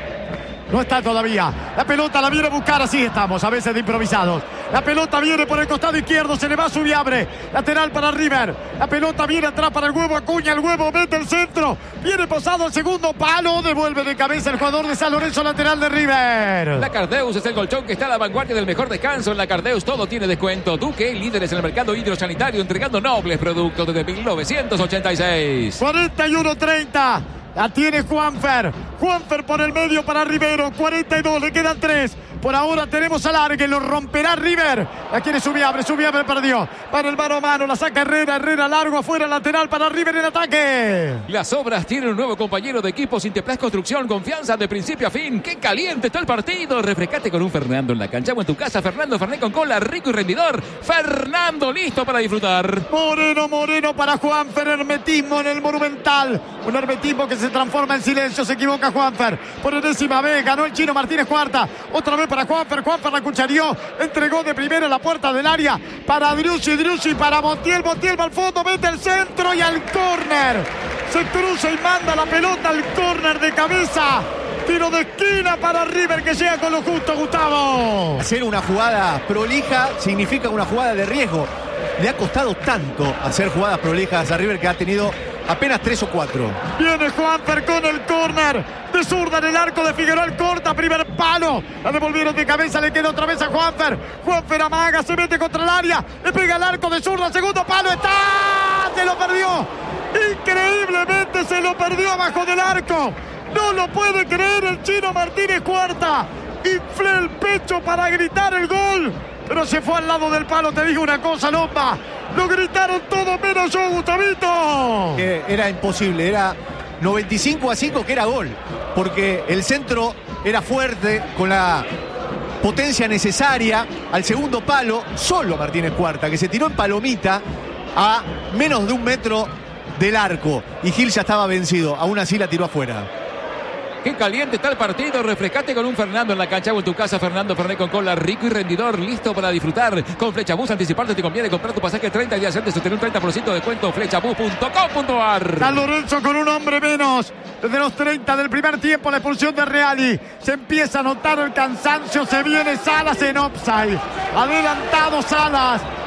No está todavía. La pelota la viene a buscar, así estamos, a veces de improvisados. La pelota viene por el costado izquierdo, se le va a Subiabre. Lateral para River. La pelota viene atrás para el huevo, Acuña, el huevo mete el centro. Viene posado el segundo palo, devuelve de cabeza el jugador de San Lorenzo, lateral de River. La Cardeus es el colchón que está a la vanguardia del mejor descanso. En la Cardeus todo tiene descuento. Duque, líderes en el mercado hidrosanitario, entregando nobles productos desde mil novecientos ochenta y seis. cuarenta y uno treinta. La tiene Juanfer. Juanfer por el medio para Rivero. cuarenta y dos, le quedan tres. Por ahora tenemos alargue, lo romperá River. La quiere Subiabre, Subiabre perdió. Para el mano a mano, la saca Herrera, Herrera largo afuera, lateral para River en ataque. Las obras tienen un nuevo compañero de equipo, Sinteplas Construcción, confianza de principio a fin. ¡Qué caliente está el partido! Refrescate con un Fernando en la cancha o en tu casa. Fernando Fernet con cola, rico y rendidor. Fernando listo para disfrutar. Moreno, Moreno para Juanfer, hermetismo en el Monumental. Un hermetismo que se transforma en silencio, se equivoca Juanfer. Por enésima vez ganó el Chino Martínez Cuarta. Otra vez para Juanfer, Juanfer la cucharió, entregó de primera a la puerta del área para Driussi, Driussi para Montiel, Montiel va al fondo, mete el centro y al córner. Se cruza y manda la pelota al córner de cabeza. Tiro de esquina para River que llega con lo justo, Gustavo. Hacer una jugada prolija significa una jugada de riesgo. Le ha costado tanto hacer jugadas prolijas a River que ha tenido apenas tres o cuatro. Viene Juanfer con el córner de zurda en el arco de Figueroa, corta, primer palo. La devolvieron de cabeza, le queda otra vez a Juanfer. Juanfer amaga, se mete contra el área, le pega el arco de zurda, segundo palo, está, se lo perdió. Increíblemente se lo perdió abajo del arco. No lo puede creer el Chino Martínez Cuarta. Inflé el pecho para gritar el gol, pero se fue al lado del palo. Te digo una cosa, Lomba, lo gritaron todo menos yo, Gustavito. Que era imposible, era noventa y cinco a cinco que era gol, porque el centro era fuerte, con la potencia necesaria al segundo palo. Solo Martínez Cuarta, que se tiró en palomita a menos de un metro del arco, y Gil ya estaba vencido, aún así la tiró afuera. Qué caliente está el partido. Refrescate con un Fernando en la cancha o en tu casa. Fernando Fernet con cola, rico y rendidor, listo para disfrutar. Con Flechabús, anticiparte te conviene comprar tu pasaje treinta días antes de tener un treinta por ciento de descuento. Flechabús punto com punto ar. San Lorenzo con un hombre menos. Desde los treinta del primer tiempo, la expulsión de Reali. Se empieza a notar el cansancio. Se viene Salas en offside. Adelantado Salas.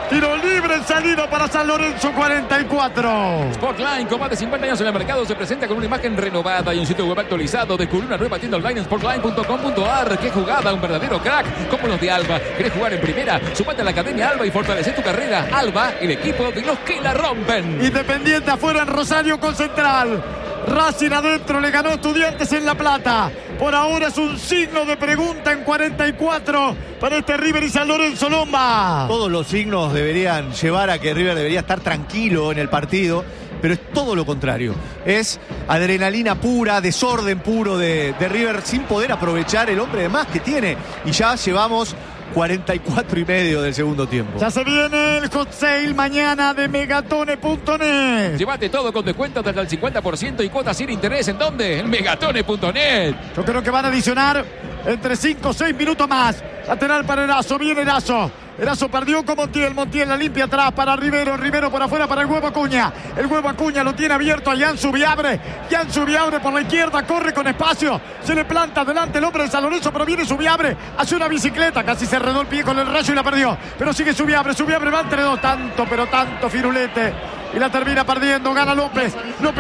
Tiro libre en salida para San Lorenzo, cuarenta y cuatro. Sportline, con más de cincuenta años en el mercado, se presenta con una imagen renovada y un sitio web actualizado. Descubre una nueva tienda online en sportline punto com punto a r. ¡Qué jugada! Un verdadero crack, como los de Alba. ¿Querés jugar en primera? Sumate a la Academia Alba y fortalecer tu carrera. Alba, el equipo de los que la rompen. Independiente afuera en Rosario con Central. Racing adentro le ganó Estudiantes en La Plata. Por ahora es un signo de pregunta en cuarenta y cuatro para este River y San Lorenzo. Lomba. Todos los signos deberían llevar a que River debería estar tranquilo en el partido, pero es todo lo contrario. Es adrenalina pura, desorden puro de, de River sin poder aprovechar el hombre de más que tiene. Y ya llevamos cuarenta y cuatro y medio del segundo tiempo. Ya se viene el hot sale mañana de megatone punto net. Llévate todo con descuentos hasta el cincuenta por ciento y cuotas sin interés. ¿En dónde? En megatone punto net. Yo creo que van a adicionar entre cinco o seis minutos más. Lateral para Erazo, viene Erazo. Erazo perdió con Montiel, Montiel la limpia atrás para Rivero, Rivero por afuera para el Huevo Acuña. El Huevo Acuña lo tiene abierto a Jan Subiabre. Jan Subiabre por la izquierda, corre con espacio. Se le planta delante el hombre de San Lorenzo, pero viene Subiabre. Hace una bicicleta, casi se redó el pie con el rayo y la perdió. Pero sigue Subiabre, Subiabre va entre dos, tanto, pero tanto firulete. Y la termina perdiendo, gana López. López